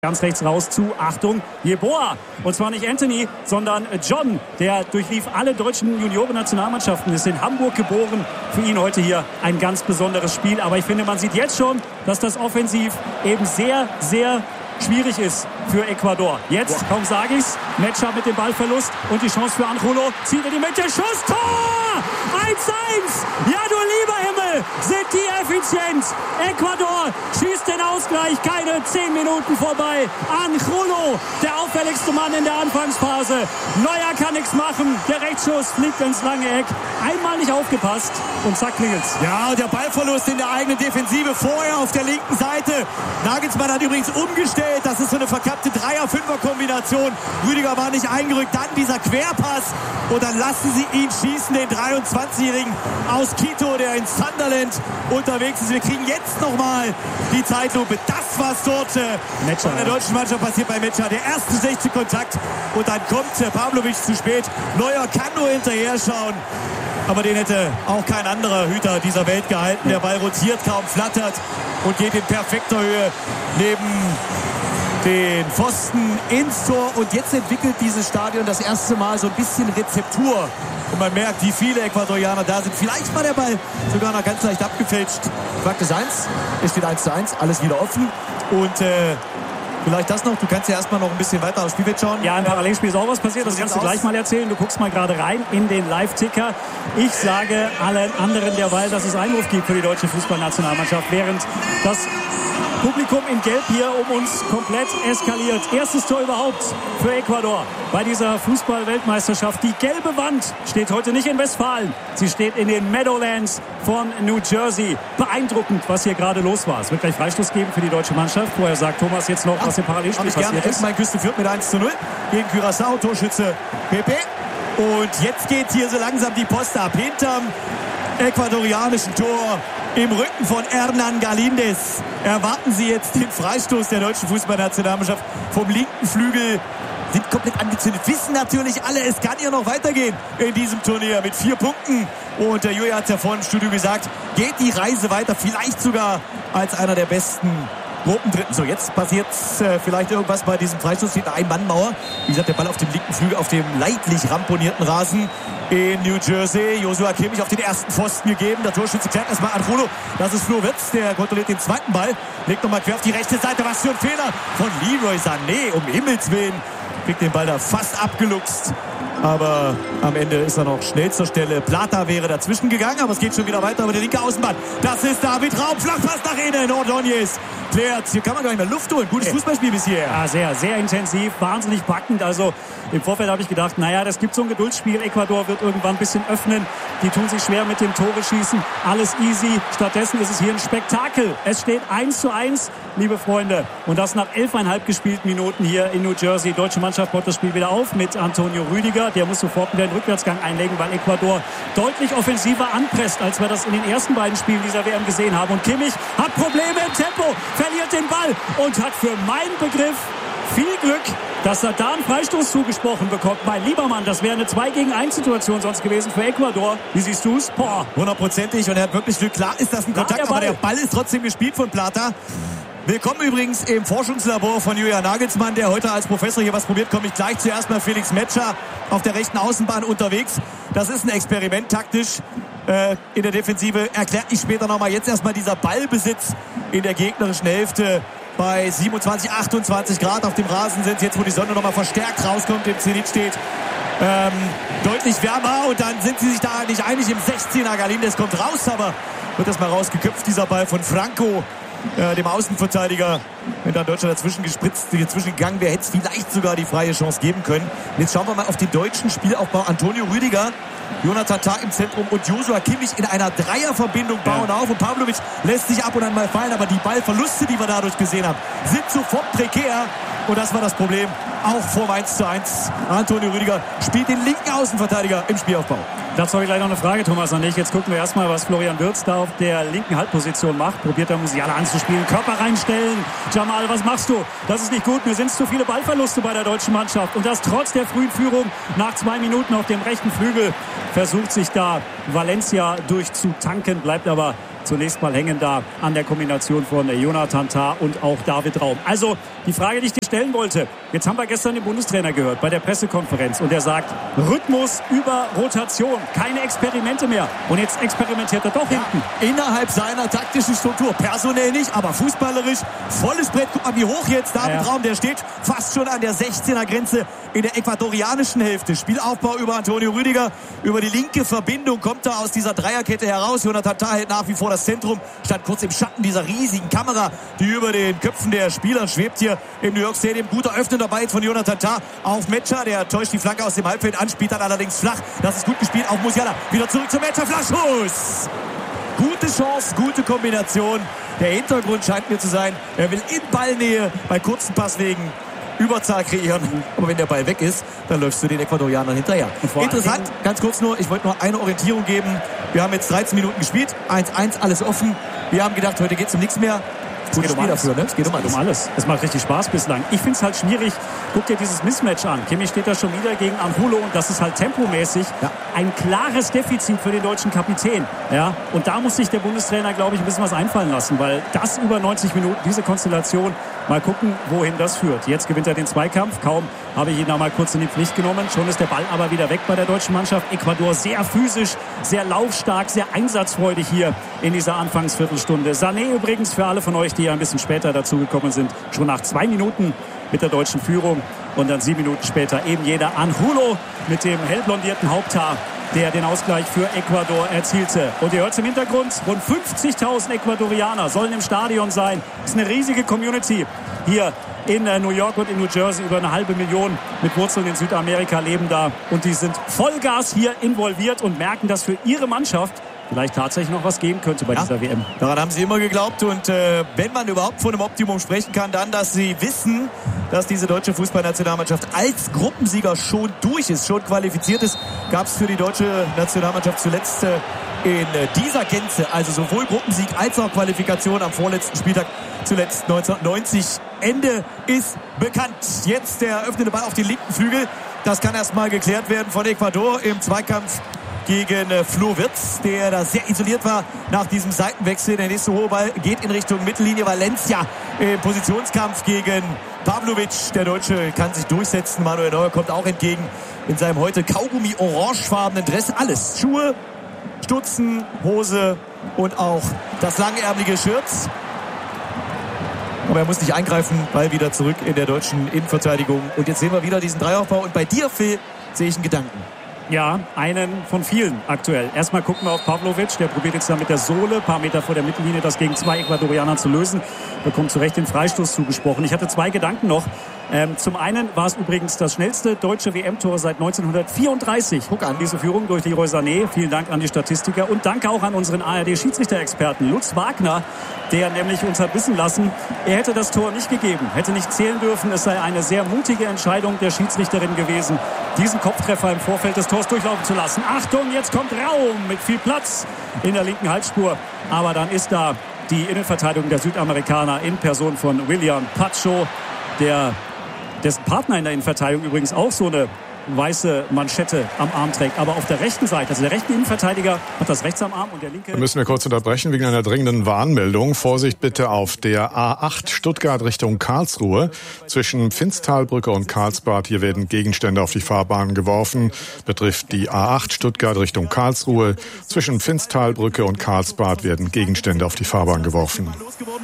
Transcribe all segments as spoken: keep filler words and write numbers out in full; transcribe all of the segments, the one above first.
Ganz rechts raus zu, Achtung, Jeboa. Und zwar nicht Anthony, sondern John. Der durchlief alle deutschen Junioren-Nationalmannschaften, ist in Hamburg geboren. Für ihn heute hier ein ganz besonderes Spiel. Aber ich finde, man sieht jetzt schon, dass das offensiv eben sehr, sehr schwierig ist für Ecuador. Jetzt, wow. kaum sage ich's, Mecha mit dem Ballverlust und die Chance für Angulo. Zieht in die Mitte, Schuss, Tor! eins eins! Ja, du lieber Himmel, sind die effizient! Ecuador schießt den Ausgleich, keine zehn Minuten vorbei. Angulo, der auffälligste Mann in der Anfangsphase. Neuer kann nichts machen, der Rechtsschuss fliegt ins lange Eck. Einmal nicht aufgepasst und zack klingelt's. Ja, und der Ballverlust in der eigenen Defensive vorher auf der linken Seite. Nagelsmann hat übrigens umgestellt. Das ist so eine verkappte Dreier-Fünfer-Kombination. Rüdiger war nicht eingerückt. Dann dieser Querpass. Und dann lassen sie ihn schießen, den dreiundzwanzigjährigen aus Quito, der in Sunderland unterwegs ist. Wir kriegen jetzt nochmal die Zeitlupe. Das, was dort äh, von der deutschen Mannschaft passiert bei Mecha. Der erste sechzig Kontakt. Und dann kommt äh, Pavlovic zu spät. Neuer kann nur hinterher schauen. Aber den hätte auch kein anderer Hüter dieser Welt gehalten. Der Ball rotiert kaum, flattert und geht in perfekter Höhe neben den Pfosten ins Tor. Und jetzt entwickelt dieses Stadion das erste Mal so ein bisschen Rezeptur. Und man merkt, wie viele Ecuadorianer da sind. Vielleicht war der Ball sogar noch ganz leicht abgefälscht. Fakt ist eins, es steht eins zu eins, alles wieder offen. Und äh, vielleicht das noch, du kannst ja erstmal noch ein bisschen weiter aufs Spielfeld schauen. Ja, im Parallelspiel ist auch was passiert, das kannst du gleich mal erzählen. Du guckst mal gerade rein in den Live-Ticker. Ich sage allen anderen derweil, dass es Einwurf gibt für die deutsche Fußballnationalmannschaft, während das Publikum in Gelb hier um uns komplett eskaliert. Erstes Tor überhaupt für Ecuador bei dieser Fußball-Weltmeisterschaft. Die gelbe Wand steht heute nicht in Westfalen. Sie steht in den Meadowlands von New Jersey. Beeindruckend, was hier gerade los war. Es wird gleich Freistoß geben für die deutsche Mannschaft. Vorher sagt Thomas jetzt noch, was im Parallelspiel passiert ist. Mein Küste führt mit eins zu null gegen Curaçao. Torschütze Pepe. Und jetzt geht hier so langsam die Post ab. Hinterm ecuadorianischen Tor im Rücken von Hernan Galíndez erwarten sie jetzt den Freistoß der deutschen Fußballnationalmannschaft vom linken Flügel. Sind komplett angezündet, wissen natürlich alle, es kann ja noch weitergehen in diesem Turnier mit vier Punkten. Und der Julia hat es ja vorhin im Studio gesagt, geht die Reise weiter, vielleicht sogar als einer der besten Gruppendritten. So, jetzt passiert äh, vielleicht irgendwas bei diesem Freistoß. Steht eine Ein-Mann-Mauer. Wie gesagt, der Ball auf dem linken Flügel, auf dem leidlich ramponierten Rasen in New Jersey. Joshua Kimmich auf den ersten Pfosten gegeben. Der Torschütze klärt erstmal Angulo. Das ist Flo Wirtz, der kontrolliert den zweiten Ball. Legt nochmal quer auf die rechte Seite. Was für ein Fehler von Leroy Sané. Um Himmels Willen. Kriegt den Ball da fast abgeluchst. Aber am Ende ist er noch schnell zur Stelle. Plata wäre dazwischen gegangen, aber es geht schon wieder weiter über die linke Außenbahn. Das ist David Raum. Flachpass nach innen. Ordóñez klärt. Hier kann man gar nicht mehr Luft holen. Gutes Fußballspiel bis hierher. Ja, sehr, sehr intensiv. Wahnsinnig backend. Also im Vorfeld habe ich gedacht, naja, das gibt so ein Geduldsspiel. Ecuador wird irgendwann ein bisschen öffnen. Die tun sich schwer mit dem Tore schießen. Alles easy. Stattdessen ist es hier ein Spektakel. Es steht eins zu eins, liebe Freunde. Und das nach elfeinhalb gespielten Minuten hier in New Jersey. Die deutsche Mannschaft baut das Spiel wieder auf mit Antonio Rüdiger. Der muss sofort wieder den Rückwärtsgang einlegen, weil Ecuador deutlich offensiver anpresst, als wir das in den ersten beiden Spielen dieser W M gesehen haben. Und Kimmich hat Probleme im Tempo, verliert den Ball und hat für meinen Begriff viel Glück, dass er da einen Freistoß zugesprochen bekommt. Mein lieber Mann, das wäre eine zwei gegen eins Situation sonst gewesen für Ecuador. Wie siehst du es? Boah. Hundertprozentig, und er hat wirklich Glück. Klar ist das ein Kontakt, der aber der Ball ist trotzdem gespielt von Plata. Willkommen übrigens im Forschungslabor von Julian Nagelsmann, der heute als Professor hier was probiert. Komme ich gleich zuerst mal Felix Mecha auf der rechten Außenbahn unterwegs. Das ist ein Experiment taktisch äh, in der Defensive. Erklärt ich später nochmal. Jetzt erstmal dieser Ballbesitz in der gegnerischen Hälfte bei siebenundzwanzig, achtundzwanzig Grad auf dem Rasen sind. Jetzt, wo die Sonne nochmal verstärkt rauskommt, im Zenit steht. Ähm, deutlich wärmer, und dann sind sie sich da nicht einig im sechzehner. Galíndez kommt raus, aber wird das mal rausgeköpft, dieser Ball von Franco. Äh, dem Außenverteidiger, wenn da Deutschland dazwischen gespritzt, dazwischen gegangen wäre, hätte es vielleicht sogar die freie Chance geben können. Und jetzt schauen wir mal auf den deutschen Spielaufbau. Antonio Rüdiger, Jonathan Tah im Zentrum und Joshua Kimmich in einer Dreierverbindung bauen ja auf. Und Pavlovic lässt sich ab und an mal fallen, aber die Ballverluste, die wir dadurch gesehen haben, sind sofort prekär. Und das war das Problem, auch vor eins zu eins. Antonio Rüdiger spielt den linken Außenverteidiger im Spielaufbau. Dazu habe ich gleich noch eine Frage, Thomas, an dich. Jetzt gucken wir erstmal, was Florian Wirtz da auf der linken Halbposition macht. Probiert da Musiala anzuspielen, Körper reinstellen. Jamal, was machst du? Das ist nicht gut. Mir sind zu viele Ballverluste bei der deutschen Mannschaft. Und das trotz der frühen Führung nach zwei Minuten auf dem rechten Flügel. Versucht sich da Valencia durchzutanken, bleibt aber zunächst mal hängen da an der Kombination von Jonathan Tah und auch David Raum. Also die Frage, die ich dir stellen wollte, jetzt haben wir gestern den Bundestrainer gehört bei der Pressekonferenz und er sagt, Rhythmus über Rotation, keine Experimente mehr. Und jetzt experimentiert er doch ja, hinten. Innerhalb seiner taktischen Struktur, personell nicht, aber fußballerisch, volles Brett. Guck mal, wie hoch jetzt David ja. Raum, der steht fast schon an der sechzehner Grenze in der äquatorianischen Hälfte. Spielaufbau über Antonio Rüdiger, über die linke Verbindung kommt er aus dieser Dreierkette heraus. Jonathan Tah hält nach wie vor das Zentrum, stand kurz im Schatten dieser riesigen Kamera, die über den Köpfen der Spieler schwebt hier im New York Stadium. Guter Öffner dabei jetzt von Jonathan Tah auf Metscher, der täuscht die Flanke aus dem Halbfeld an, spielt dann allerdings flach. Das ist gut gespielt auf Musiala. Wieder zurück zum Metscher, Flaschschuss! Gute Chance, gute Kombination. Der Hintergrund scheint mir zu sein, er will in Ballnähe bei kurzen Passwegen Überzahl kreieren. Aber wenn der Ball weg ist, dann läufst du den Ecuadorianern hinterher. Interessant, ganz kurz nur, ich wollte nur eine Orientierung geben. Wir haben jetzt dreizehn Minuten gespielt, eins eins, alles offen. Wir haben gedacht, heute geht es um nichts mehr. Es geht, um alles. Dafür, ne? es geht um alles. um alles. Es macht richtig Spaß bislang. Ich finde es halt schwierig. Guck dir dieses Mismatch an. Kimmich steht da schon wieder gegen Angulo und das ist halt tempomäßig ja. ein klares Defizit für den deutschen Kapitän. Ja? Und da muss sich der Bundestrainer, glaube ich, ein bisschen was einfallen lassen, weil das über neunzig Minuten, diese Konstellation, mal gucken, wohin das führt. Jetzt gewinnt er den Zweikampf. Kaum habe ich ihn da mal kurz in die Pflicht genommen. Schon ist der Ball aber wieder weg bei der deutschen Mannschaft. Ecuador sehr physisch, sehr laufstark, sehr einsatzfreudig hier in dieser Anfangsviertelstunde. Sané übrigens für alle von euch, die ein bisschen später dazugekommen sind, schon nach zwei Minuten mit der deutschen Führung und dann sieben Minuten später eben jeder Angulo mit dem hellblondierten Haupthaar, der den Ausgleich für Ecuador erzielte. Und ihr hört es im Hintergrund, rund fünfzigtausend Ecuadorianer sollen im Stadion sein. Das ist eine riesige Community hier in New York und in New Jersey. Über eine halbe Million mit Wurzeln in Südamerika leben da und die sind Vollgas hier involviert und merken, dass für ihre Mannschaft vielleicht tatsächlich noch was geben könnte bei ja, dieser W M. Daran haben sie immer geglaubt und äh, wenn man überhaupt von einem Optimum sprechen kann, dann, dass sie wissen, dass diese deutsche Fußballnationalmannschaft als Gruppensieger schon durch ist, schon qualifiziert ist. Gab es für die deutsche Nationalmannschaft zuletzt äh, in äh, dieser Gänze, also sowohl Gruppensieg als auch Qualifikation am vorletzten Spieltag, zuletzt neunzehnhundertneunzig. Ende ist bekannt. Jetzt der öffnende Ball auf den linken Flügel. Das kann erstmal geklärt werden von Ecuador im Zweikampf gegen Flo Wirtz, der da sehr isoliert war nach diesem Seitenwechsel. Der nächste hohe Ball geht in Richtung Mittellinie. Valencia im Positionskampf gegen Pavlovic. Der Deutsche kann sich durchsetzen. Manuel Neuer kommt auch entgegen in seinem heute Kaugummi-orangefarbenen Dress. Alles. Schuhe, Stutzen, Hose und auch das langärmelige Shirt. Aber er muss nicht eingreifen. Ball wieder zurück in der deutschen Innenverteidigung. Und jetzt sehen wir wieder diesen Dreiaufbau. Und bei dir, Phil, sehe ich einen Gedanken. Ja, einen von vielen aktuell. Erstmal gucken wir auf Pavlovic. Der probiert jetzt da mit der Sohle, ein paar Meter vor der Mittellinie, das gegen zwei Ecuadorianer zu lösen. Bekommt zu Recht den Freistoß zugesprochen. Ich hatte zwei Gedanken noch. Ähm, zum einen war es übrigens das schnellste deutsche W M-Tor seit neunzehnhundertvierunddreißig. Guck an, diese Führung durch Leroy Sané. Vielen Dank an die Statistiker und danke auch an unseren A R D-Schiedsrichter-Experten Lutz Wagner, der nämlich uns hat wissen lassen, er hätte das Tor nicht gegeben, hätte nicht zählen dürfen. Es sei eine sehr mutige Entscheidung der Schiedsrichterin gewesen, diesen Kopftreffer im Vorfeld des Tors durchlaufen zu lassen. Achtung, jetzt kommt Raum mit viel Platz in der linken Halsspur. Aber dann ist da die Innenverteidigung der Südamerikaner in Person von William Pacho, der dessen Partner in der Innenverteidigung übrigens auch so eine weiße Manschette am Arm trägt. Aber auf der rechten Seite, also der rechte Innenverteidiger hat das rechts am Arm und der linke... Da müssen wir kurz unterbrechen wegen einer dringenden Warnmeldung. Vorsicht bitte auf der A acht Stuttgart Richtung Karlsruhe. Zwischen Pfinztalbrücke und Karlsbad, hier werden Gegenstände auf die Fahrbahn geworfen. Betrifft die A acht Stuttgart Richtung Karlsruhe. Zwischen Pfinztalbrücke und Karlsbad werden Gegenstände auf die Fahrbahn geworfen.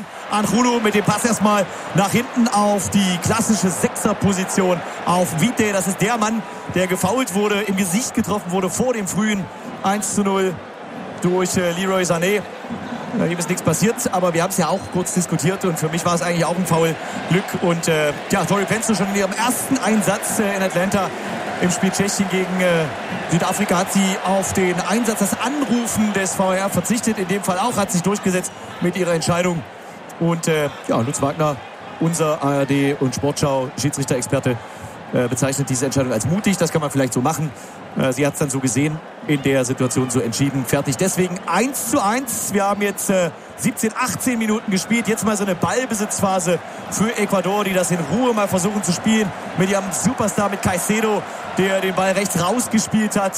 Angulo mit dem Pass erstmal nach hinten auf die klassische Sechserposition auf Vite. Das ist der Mann, der gefoult wurde, im Gesicht getroffen wurde vor dem frühen eins zu null durch äh, Leroy Sané. Ihm ist nichts passiert, aber wir haben es ja auch kurz diskutiert und für mich war es eigentlich auch ein Foul. Glück und äh, ja, Tori Penzo schon in ihrem ersten Einsatz äh, in Atlanta im Spiel Tschechien gegen äh, Südafrika hat sie auf den Einsatz, das Anrufen des V A R verzichtet. In dem Fall auch, hat sich durchgesetzt mit ihrer Entscheidung. Und äh, ja, Lutz Wagner, unser A R D und Sportschau Schiedsrichter-Experte, äh, bezeichnet diese Entscheidung als mutig. Das kann man vielleicht so machen. Äh, sie hat es dann so gesehen, in der Situation so entschieden. Fertig. Deswegen eins zu eins. Wir haben jetzt äh, siebzehn, achtzehn Minuten gespielt. Jetzt mal so eine Ballbesitzphase für Ecuador, die das in Ruhe mal versuchen zu spielen. Mit ihrem Superstar, mit Caicedo, der den Ball rechts rausgespielt hat.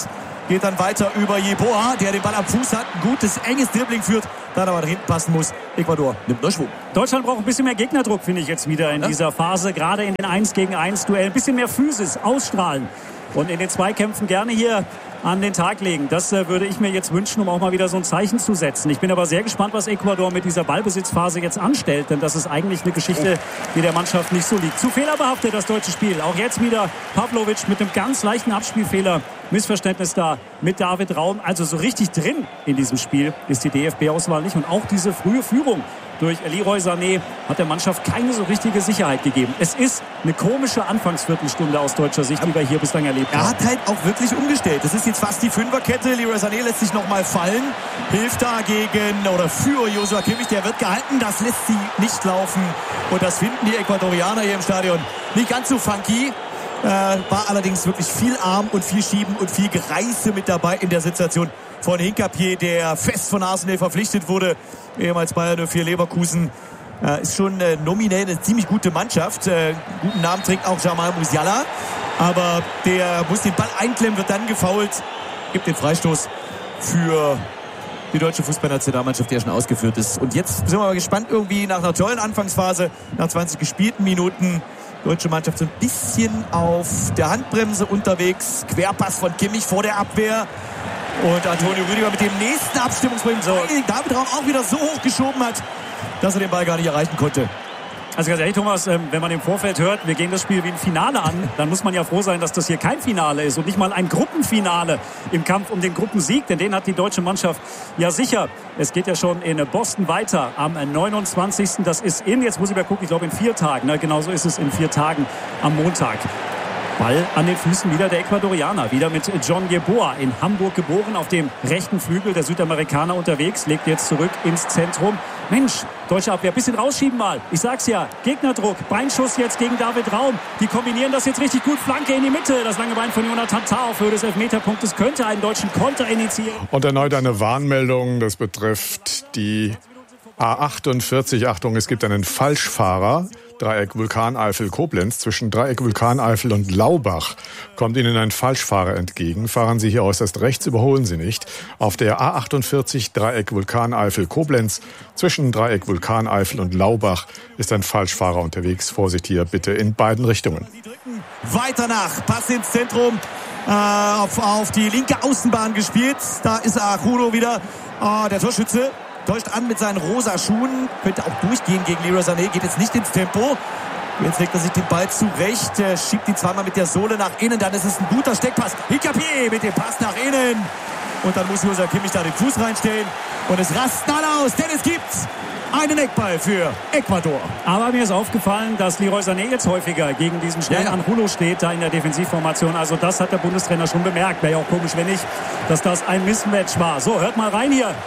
Geht dann weiter über Yeboah, der den Ball am Fuß hat. Ein gutes, enges Dribbling führt. Dann aber nach hinten passen muss. Ecuador nimmt nur Schwung. Deutschland braucht ein bisschen mehr Gegnerdruck, finde ich jetzt wieder in ja? dieser Phase. Gerade in den eins gegen eins Duell. Ein bisschen mehr Physis, ausstrahlen. Und in den Zweikämpfen gerne hier an den Tag legen. Das äh, würde ich mir jetzt wünschen, um auch mal wieder so ein Zeichen zu setzen. Ich bin aber sehr gespannt, was Ecuador mit dieser Ballbesitzphase jetzt anstellt. Denn das ist eigentlich eine Geschichte, die der Mannschaft nicht so liegt. Zu fehlerbehaftet das deutsche Spiel. Auch jetzt wieder Pavlovic mit einem ganz leichten Abspielfehler. Missverständnis da mit David Raum. Also so richtig drin in diesem Spiel ist die D F B-Auswahl nicht. Und auch diese frühe Führung durch Leroy Sané hat der Mannschaft keine so richtige Sicherheit gegeben. Es ist eine komische Anfangsviertelstunde aus deutscher Sicht, die wir hier bislang erlebt haben. Er hat halt auch wirklich umgestellt. Das ist jetzt fast die Fünferkette. Leroy Sané lässt sich nochmal fallen. Hilft da gegen oder für Joshua Kimmich. Der wird gehalten. Das lässt sie nicht laufen. Und das finden die Ecuadorianer hier im Stadion nicht ganz so funky. Äh, war allerdings wirklich viel Arm und viel Schieben und viel Gereiße mit dabei in der Situation von Hincapié, der fest von Arsenal verpflichtet wurde. Ehemals Bayern null vier Leverkusen. Äh, ist schon äh, nominell eine ziemlich gute Mannschaft. Äh, guten Namen trägt auch Jamal Musiala. Aber der muss den Ball einklemmen, wird dann gefoult. Gibt den Freistoß für die deutsche Fußballnationalmannschaft, die ja schon ausgeführt ist. Und jetzt sind wir mal gespannt, irgendwie nach einer tollen Anfangsphase, nach zwanzig gespielten Minuten, deutsche Mannschaft so ein bisschen auf der Handbremse unterwegs. Querpass von Kimmich vor der Abwehr. Und Antonio Rüdiger mit dem nächsten Abstimmungsproblem. So, David Raum auch wieder so hoch geschoben hat, dass er den Ball gar nicht erreichen konnte. Also ganz ehrlich, Thomas, wenn man im Vorfeld hört, wir gehen das Spiel wie ein Finale an, dann muss man ja froh sein, dass das hier kein Finale ist und nicht mal ein Gruppenfinale im Kampf um den Gruppensieg, denn den hat die deutsche Mannschaft ja sicher. Es geht ja schon in Boston weiter am neunundzwanzigsten Das ist in, jetzt muss ich mal gucken, ich glaube in vier Tagen, ne? Genau so ist es in vier Tagen am Montag. Ball an den Füßen wieder der Ecuadorianer. Wieder mit John Yeboah, in Hamburg geboren, auf dem rechten Flügel der Südamerikaner unterwegs. Legt jetzt zurück ins Zentrum. Mensch, deutsche Abwehr, bisschen rausschieben mal. Ich sag's ja, Gegnerdruck, Beinschuss jetzt gegen David Raum. Die kombinieren das jetzt richtig gut. Flanke in die Mitte. Das lange Bein von Jonathan Tah auf Höhe des Elfmeterpunktes könnte einen deutschen Konter initiieren. Und erneut eine Warnmeldung. Das betrifft die A achtundvierzig. Achtung, es gibt einen Falschfahrer. Dreieck Vulkaneifel Koblenz. Zwischen Dreieck Vulkaneifel und Laubach kommt Ihnen ein Falschfahrer entgegen. Fahren Sie hier äußerst rechts, überholen Sie nicht. Auf der A achtundvierzig Dreieck Vulkaneifel Koblenz. Zwischen Dreieck Vulkaneifel und Laubach ist ein Falschfahrer unterwegs. Vorsicht hier bitte in beiden Richtungen. Weiter nach. Pass ins Zentrum. Äh, auf, auf die linke Außenbahn gespielt. Da ist Arturo wieder. Äh, der Torschütze. Täuscht an mit seinen rosa Schuhen. Könnte auch durchgehen gegen Leroy Sané. Geht jetzt nicht ins Tempo. Jetzt legt er sich den Ball zurecht. Schiebt ihn zweimal mit der Sohle nach innen. Dann ist es ein guter Steckpass. Hincapié mit dem Pass nach innen. Und dann muss Joshua Kimmich da den Fuß reinstellen. Und es rasten alle aus. Denn es gibt einen Eckball für Ecuador. Aber mir ist aufgefallen, dass Leroy Sané jetzt häufiger gegen diesen schnellen ja, ja. Angulo steht, da in der Defensivformation. Also das hat der Bundestrainer schon bemerkt. Wäre ja auch komisch, wenn nicht, dass das ein Mismatch war. So, hört mal rein hier.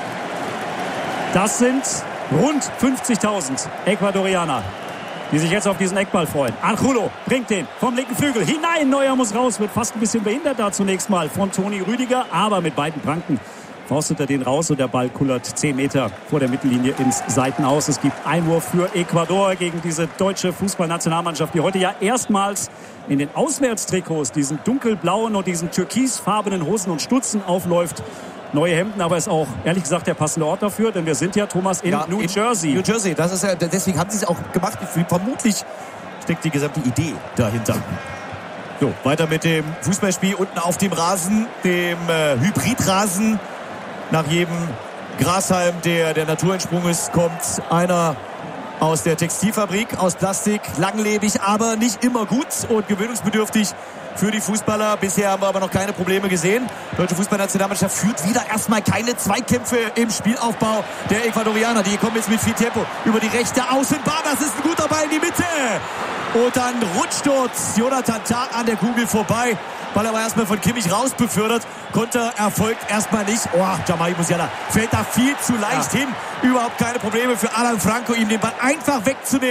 Das sind rund fünfzigtausend Ecuadorianer, die sich jetzt auf diesen Eckball freuen. Angulo bringt den vom linken Flügel hinein. Neuer muss raus, wird fast ein bisschen behindert da zunächst mal von Toni Rüdiger. Aber mit beiden Pranken faustet er den raus und der Ball kullert zehn Meter vor der Mittellinie ins Seitenaus. Es gibt Einwurf für Ecuador gegen diese deutsche Fußballnationalmannschaft, die heute ja erstmals in den Auswärtstrikots, diesen dunkelblauen und diesen türkisfarbenen Hosen und Stutzen aufläuft. Neue Hemden, aber ist auch, ehrlich gesagt, der passende Ort dafür, denn wir sind ja, Thomas, in ja, New in Jersey. New Jersey, das ist ja, deswegen haben sie es auch gemacht. Vermutlich steckt die gesamte Idee dahinter. So, weiter mit dem Fußballspiel unten auf dem Rasen, dem äh, Hybridrasen. Nach jedem Grashalm, der der Natur entsprungen ist, kommt einer aus der Textilfabrik, aus Plastik, langlebig, aber nicht immer gut und gewöhnungsbedürftig für die Fußballer. Bisher haben wir aber noch keine Probleme gesehen. Die deutsche Fußballnationalmannschaft führt wieder erstmal keine Zweikämpfe im Spielaufbau der Ecuadorianer. Die kommen jetzt mit viel Tempo über die rechte Außenbahn. Das ist ein guter Ball in die Mitte. Und dann rutscht dort Jonathan Tah an der Kugel vorbei. Ball aber erstmal von Kimmich raus befördert. Konter erfolgt erstmal nicht. Oh, Jamal Musiala fällt da viel zu leicht ja. hin. Überhaupt keine Probleme für Alan Franco, ihm den Ball einfach wegzunehmen.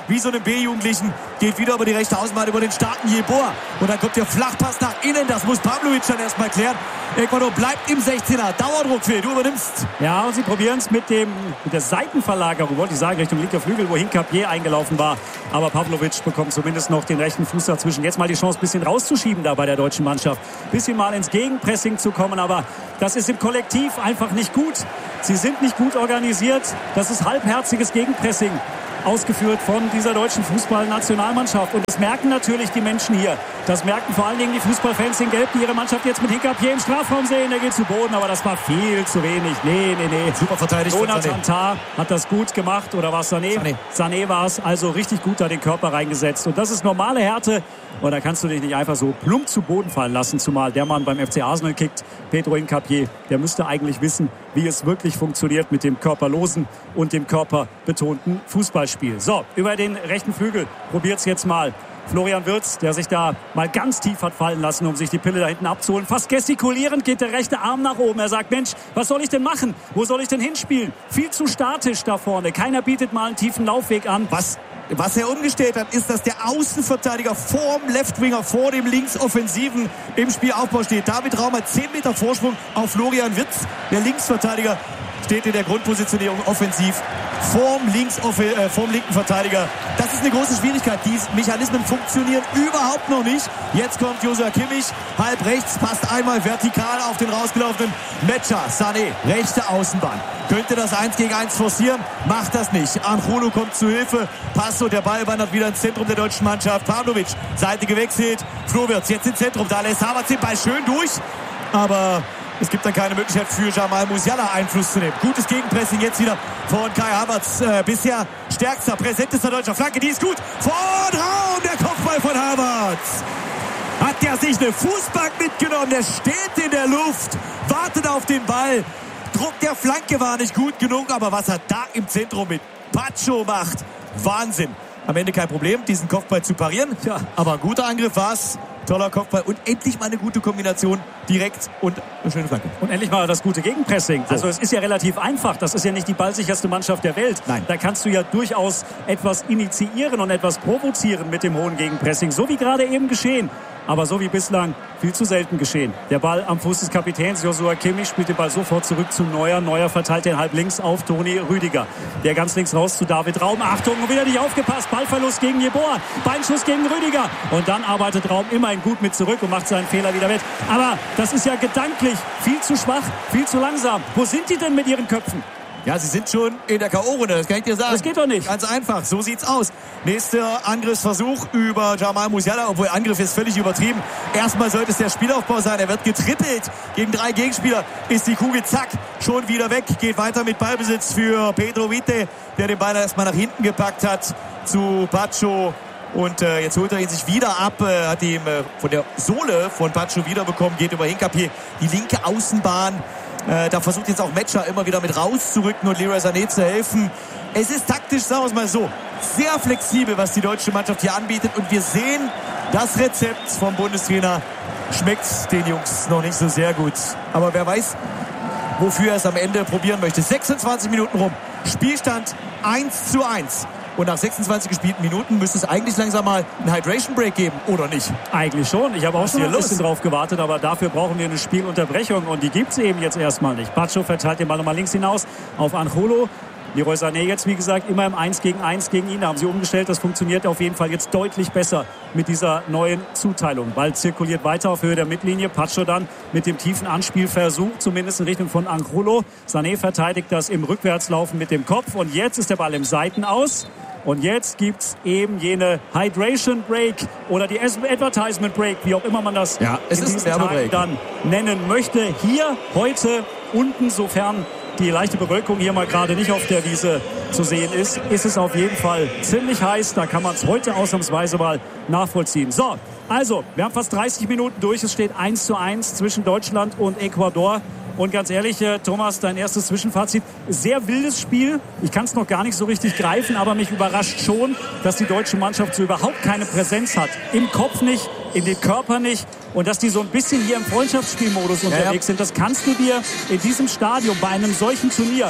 wie so einem B-Jugendlichen. Geht wieder über die rechte Außenbahn, über den starken Jeboa. Und dann kommt der Flachpass nach innen. Das muss Pavlovic dann erstmal klären. Ecuador bleibt im sechzehner. Dauerdruck, Phil, du übernimmst. Ja, und sie probieren es mit, dem, mit der Seitenverlagerung, wollte ich sagen, Richtung linker Flügel, wo Hincapié eingelaufen war. Aber Pavlovic bekommt zumindest noch den rechten Fuß dazwischen. Jetzt mal die Chance, ein bisschen rauszuschieben da bei der deutschen Mannschaft. Ein bisschen mal ins Gegenpressing zu kommen. Aber das ist im Kollektiv einfach nicht gut. Sie sind nicht gut organisiert. Das ist halbherziges Gegenpressing, ausgeführt von dieser deutschen Fußballnationalmannschaft. Und das merken natürlich die Menschen hier. Das merken vor allen Dingen die Fußballfans in Gelb, die ihre Mannschaft jetzt mit Hincapié im Strafraum sehen. Der geht zu Boden, aber das war viel zu wenig. Nee, nee, nee. Super verteidigt. Jonathan Tah hat das gut gemacht. Oder war es Sané? Sané, Sané war es. Also richtig gut da den Körper reingesetzt. Und das ist normale Härte. Und da kannst du dich nicht einfach so plump zu Boden fallen lassen. Zumal der Mann beim F C Arsenal kickt, Pedro Hincapié, der müsste eigentlich wissen, wie es wirklich funktioniert mit dem körperlosen und dem körperbetonten Fußballspiel. So, über den rechten Flügel probiert's jetzt mal Florian Wirtz, der sich da mal ganz tief hat fallen lassen, um sich die Pille da hinten abzuholen. Fast gestikulierend geht der rechte Arm nach oben. Er sagt, Mensch, was soll ich denn machen? Wo soll ich denn hinspielen? Viel zu statisch da vorne. Keiner bietet mal einen tiefen Laufweg an. Was? Was er umgestellt hat, ist, dass der Außenverteidiger vorm Leftwinger, vor dem Linksoffensiven im Spielaufbau steht. David Raum hat zehn Meter Vorsprung auf Florian Wirtz. Der Linksverteidiger steht in der Grundpositionierung offensiv vorm, Links, äh, vorm linken Verteidiger. Das ist eine große Schwierigkeit. Die Mechanismen funktionieren überhaupt noch nicht. Jetzt kommt Joshua Kimmich, halb rechts, passt einmal vertikal auf den rausgelaufenen Mecha. Sané, rechte Außenbahn. Könnte das eins gegen eins forcieren, macht das nicht. Anjolo kommt zu Hilfe. Passo, der Ball wandert wieder ins Zentrum der deutschen Mannschaft. Pavlovic, Seite gewechselt. Flo Wirtz jetzt ins Zentrum. Da lässt Havertz den Ball schön durch. Aber es gibt dann keine Möglichkeit für Jamal Musiala Einfluss zu nehmen. Gutes Gegenpressing jetzt wieder von Kai Havertz. Äh, bisher stärkster, präsentester deutscher Flanke. Die ist gut. Vor Raum, der Kopfball von Havertz. Hat der sich eine Fußbank mitgenommen. Der steht in der Luft, wartet auf den Ball. Druck der Flanke war nicht gut genug, aber was er da im Zentrum mit Pacho macht, Wahnsinn. Am Ende kein Problem, diesen Kopfball zu parieren. Ja, aber ein guter Angriff war's. Toller Kopfball und endlich mal eine gute Kombination. Direkt und eine schöne Flanke. Und endlich mal das gute Gegenpressing. So. Also es ist ja relativ einfach. Das ist ja nicht die ballsicherste Mannschaft der Welt. Nein. Da kannst du ja durchaus etwas initiieren und etwas provozieren mit dem hohen Gegenpressing. So wie gerade eben geschehen. Aber so wie bislang viel zu selten geschehen. Der Ball am Fuß des Kapitäns Joshua Kimmich spielt den Ball sofort zurück zu Neuer. Neuer verteilt den halb links auf Toni Rüdiger. Der ganz links raus zu David Raum. Achtung, wieder nicht aufgepasst. Ballverlust gegen Jeboa. Beinschuss gegen Rüdiger. Und dann arbeitet Raum immerhin gut mit zurück und macht seinen Fehler wieder wett. Aber das ist ja gedanklich viel zu schwach, viel zu langsam. Wo sind die denn mit ihren Köpfen? Ja, sie sind schon in der K O-Runde, das kann ich dir sagen. Das geht doch nicht. Ganz einfach, so sieht's aus. Nächster Angriffsversuch über Jamal Musiala, obwohl Angriff ist völlig übertrieben. Erstmal sollte es der Spielaufbau sein, er wird getrippelt. Gegen drei Gegenspieler ist die Kugel, zack, schon wieder weg. Geht weiter mit Ballbesitz für Pedro Vite, der den Ball erstmal nach hinten gepackt hat zu Pacho. Und äh, jetzt holt er ihn sich wieder ab, äh, hat ihm äh, von der Sohle von Pacho wiederbekommen, geht über Hincapié, die linke Außenbahn. Äh, da versucht jetzt auch Mecha immer wieder mit rauszurücken und Leroy Sané zu helfen. Es ist taktisch, sagen wir es mal so, sehr flexibel, was die deutsche Mannschaft hier anbietet. Und wir sehen, das Rezept vom Bundestrainer schmeckt den Jungs noch nicht so sehr gut. Aber wer weiß, wofür er es am Ende probieren möchte. sechsundzwanzig Minuten rum, Spielstand eins zu eins. Und nach sechsundzwanzig gespielten Minuten müsste es eigentlich langsam mal einen Hydration Break geben, oder nicht? Eigentlich schon. Ich habe auch schon ein bisschen drauf gewartet, aber dafür brauchen wir eine Spielunterbrechung und die gibt es eben jetzt erstmal nicht. Pacho verteilt den Ball nochmal links hinaus auf Anjolo. Leroy Sané jetzt, wie gesagt, immer im eins gegen eins gegen ihn. Da haben sie umgestellt. Das funktioniert auf jeden Fall jetzt deutlich besser mit dieser neuen Zuteilung. Ball zirkuliert weiter auf Höhe der Mittellinie. Pacho dann mit dem tiefen Anspielversuch, zumindest in Richtung von Anjolo. Sané verteidigt das im Rückwärtslaufen mit dem Kopf. Und jetzt ist der Ball im Seitenaus. Und jetzt gibt's eben jene Hydration Break oder die Advertisement Break, wie auch immer man das ja, es in ist diesen Tagen dann nennen möchte. Hier heute unten, sofern die leichte Bewölkung hier mal gerade nicht auf der Wiese zu sehen ist, ist es auf jeden Fall ziemlich heiß. Da kann man es heute ausnahmsweise mal nachvollziehen. So, also, wir haben fast dreißig Minuten durch. Es steht eins zu eins zwischen Deutschland und Ecuador. Und ganz ehrlich, Thomas, dein erstes Zwischenfazit. Sehr wildes Spiel. Ich kann es noch gar nicht so richtig greifen, aber mich überrascht schon, dass die deutsche Mannschaft so überhaupt keine Präsenz hat. Im Kopf nicht, in den Körper nicht. Und dass die so ein bisschen hier im Freundschaftsspielmodus unterwegs ja, ja. sind, das kannst du dir in diesem Stadion bei einem solchen Turnier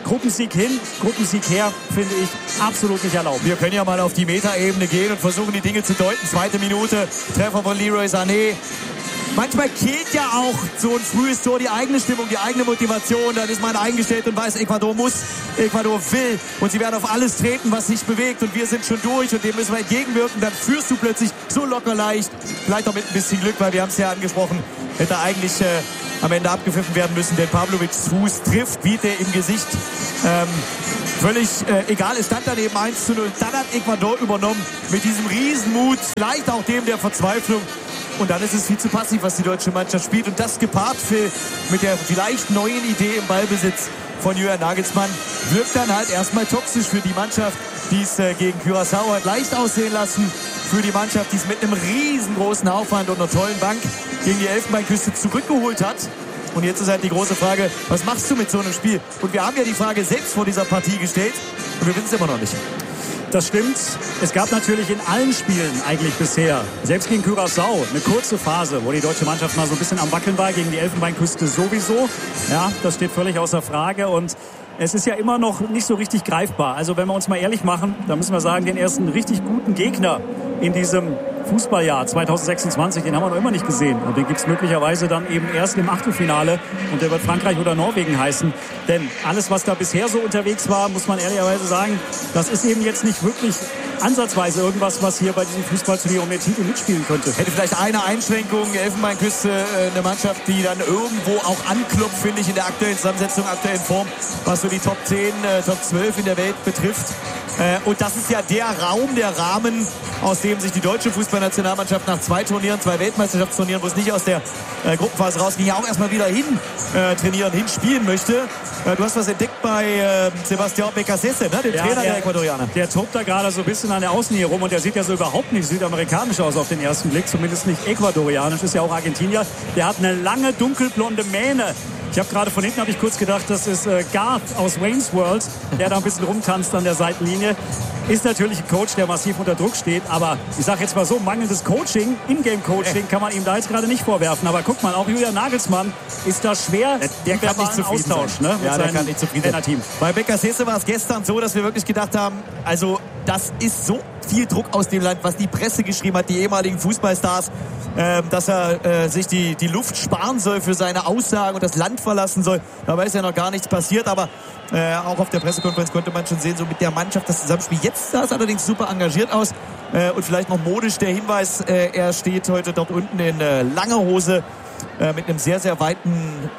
Gruppensieg hin, Gruppensieg her, finde ich absolut nicht erlaubt. Wir können ja mal auf die Metaebene gehen und versuchen, die Dinge zu deuten. Zweite Minute, Treffer von Leroy Sané. Manchmal killt ja auch so ein frühes Tor die eigene Stimmung, die eigene Motivation. Dann ist man eingestellt und weiß, Ecuador muss, Ecuador will. Und sie werden auf alles treten, was sich bewegt. Und wir sind schon durch und dem müssen wir entgegenwirken. Dann führst du plötzlich so locker leicht. Vielleicht auch mit ein bisschen Glück, weil wir haben es ja angesprochen, hätte eigentlich äh, am Ende abgepfiffen werden müssen. Denn Pavlovics Fuß trifft Vite im Gesicht. Ähm, völlig äh, egal, es stand daneben eins zu null. Dann hat Ecuador übernommen mit diesem Riesenmut. Vielleicht auch dem der Verzweiflung. Und dann ist es viel zu passiv, was die deutsche Mannschaft spielt. Und das gepaart Phil, mit der vielleicht neuen Idee im Ballbesitz von Julian Nagelsmann wirkt dann halt erstmal toxisch für die Mannschaft, die es äh, gegen Curaçao hat leicht aussehen lassen. Für die Mannschaft, die es mit einem riesengroßen Aufwand und einer tollen Bank gegen die Elfenbeinküste zurückgeholt hat. Und jetzt ist halt die große Frage, was machst du mit so einem Spiel? Und wir haben ja die Frage selbst vor dieser Partie gestellt und wir wissen es immer noch nicht. Das stimmt. Es gab natürlich in allen Spielen eigentlich bisher, selbst gegen Curaçao, eine kurze Phase, wo die deutsche Mannschaft mal so ein bisschen am Wackeln war, gegen die Elfenbeinküste sowieso. Ja, das steht völlig außer Frage und es ist ja immer noch nicht so richtig greifbar. Also wenn wir uns mal ehrlich machen, dann müssen wir sagen, den ersten richtig guten Gegner in diesem Fußballjahr zwanzig sechsundzwanzig, den haben wir noch immer nicht gesehen. Und den gibt es möglicherweise dann eben erst im Achtelfinale. Und der wird Frankreich oder Norwegen heißen. Denn alles, was da bisher so unterwegs war, muss man ehrlicherweise sagen, das ist eben jetzt nicht wirklich ansatzweise irgendwas, was hier bei diesem Fußballturnier um den Titel mitspielen könnte. Hätte vielleicht eine Einschränkung, Elfenbeinküste, eine Mannschaft, die dann irgendwo auch anklopft, finde ich, in der aktuellen Zusammensetzung, aktuellen Form, was so die Top zehn, Top zwölf in der Welt betrifft. Und das ist ja der Raum, der Rahmen, aus dem sich die deutsche Fußballnationalmannschaft nach zwei Turnieren, zwei Weltmeisterschaftsturnieren, wo es nicht aus der äh, Gruppenphase rausging, ja auch erstmal wieder hin äh, trainieren, hin spielen möchte. Äh, du hast was entdeckt bei äh, Sebastián Beccacece, ne? dem ja, Trainer der, der Ecuadorianer. Der tobt da gerade so ein bisschen an der Außenlinie rum und der sieht ja so überhaupt nicht südamerikanisch aus auf den ersten Blick, zumindest nicht ecuadorianisch, ist ja auch Argentinier. Der hat eine lange dunkelblonde Mähne. Ich habe gerade von hinten habe ich kurz gedacht, das ist äh, Garth aus Wayne's World, der da ein bisschen rumtanzt an der Seitenlinie. Ist natürlich ein Coach, der massiv unter Druck steht, aber ich sage jetzt mal so, mangelndes Coaching, Ingame-Coaching kann man ihm da jetzt gerade nicht vorwerfen. Aber guck mal, auch Julian Nagelsmann ist da schwer, der kann nicht zufrieden Austausch, sein. Ne, mit ja, der kann nicht zufrieden sein. Team. Bei Beccacece war es gestern so, dass wir wirklich gedacht haben, also das ist so viel Druck aus dem Land, was die Presse geschrieben hat, die ehemaligen Fußballstars, äh, dass er äh, sich die, die Luft sparen soll für seine Aussagen und das Land verlassen soll. Dabei ist ja noch gar nichts passiert, aber äh, auch auf der Pressekonferenz konnte man schon sehen, so mit der Mannschaft das Zusammenspiel. Jetzt sah es allerdings super engagiert aus äh, und vielleicht noch modisch der Hinweis, äh, er steht heute dort unten in äh, langer Hose äh, mit einem sehr, sehr weiten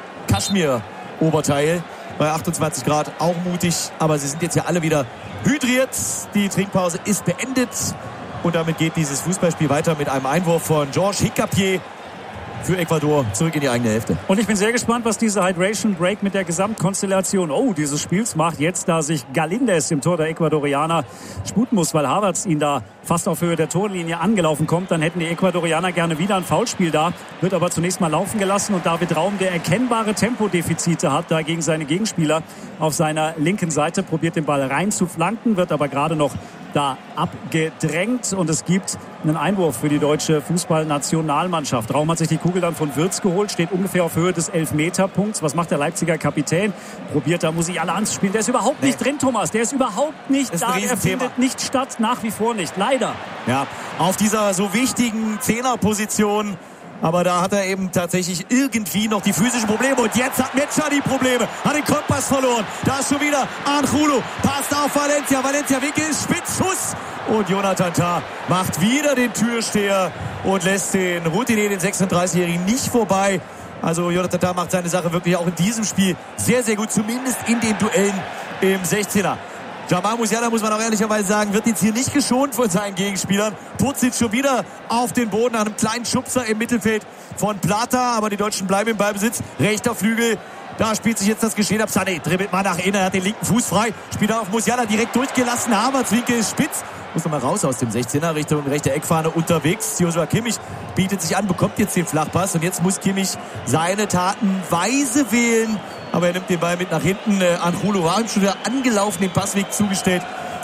Kaschmir-Oberteil bei achtundzwanzig Grad, auch mutig, aber sie sind jetzt ja alle wieder hydriert. Die Trinkpause ist beendet und damit geht dieses Fußballspiel weiter mit einem Einwurf von Georges Hicapié für Ecuador zurück in die eigene Hälfte. Und ich bin sehr gespannt, was diese Hydration Break mit der Gesamtkonstellation oh, dieses Spiels macht. Jetzt, da sich Galíndez im Tor der Ecuadorianer sputen muss, weil Havertz ihn da fast auf Höhe der Torlinie angelaufen kommt, dann hätten die Ecuadorianer gerne wieder ein Foulspiel da, wird aber zunächst mal laufen gelassen und David Raum, der erkennbare Tempodefizite hat, da gegen seine Gegenspieler auf seiner linken Seite, probiert den Ball rein zu flanken, wird aber gerade noch da abgedrängt und es gibt einen Einwurf für die deutsche Fußballnationalmannschaft. Raum hat sich die Kugel dann von Wirtz geholt, steht ungefähr auf Höhe des Elfmeterpunkts. Was macht der Leipziger Kapitän? Probiert da Musik alle anzuspielen. Der ist überhaupt nicht nee. drin, Thomas. Der ist überhaupt nicht ist da. Der findet nicht statt, nach wie vor nicht. Leider. Ja, auf dieser so wichtigen Zehnerposition. Aber da hat er eben tatsächlich irgendwie noch die physischen Probleme. Und jetzt hat Mecha die Probleme. Hat den Kompass verloren. Da ist schon wieder Angulo. Passt auf Valencia. Valencia Winkel ist spitz. Schuss. Und Jonathan Tah macht wieder den Türsteher und lässt den Routinier, den sechsunddreißigjährigen, nicht vorbei. Also Jonathan Tah macht seine Sache wirklich auch in diesem Spiel sehr, sehr gut. Zumindest in den Duellen im sechzehner. Jamal Musiala, muss man auch ehrlicherweise sagen, wird jetzt hier nicht geschont von seinen Gegenspielern. Putz sitzt schon wieder auf den Boden nach einem kleinen Schubser im Mittelfeld von Plata. Aber die Deutschen bleiben im Ballbesitz. Rechter Flügel, da spielt sich jetzt das Geschehen ab. Sané dribbelt mal nach innen, er hat den linken Fuß frei. Spielt auf Musiala direkt durchgelassen. Havertz Winkel ist spitz. Muss noch mal raus aus dem sechzehner, Richtung rechte Eckfahne unterwegs. Joshua Kimmich bietet sich an, bekommt jetzt den Flachpass. Und jetzt muss Kimmich seine Taten weise wählen. Aber er nimmt den Ball mit nach hinten. Angulo war ihm schon wieder angelaufen, den Passweg zugestellt.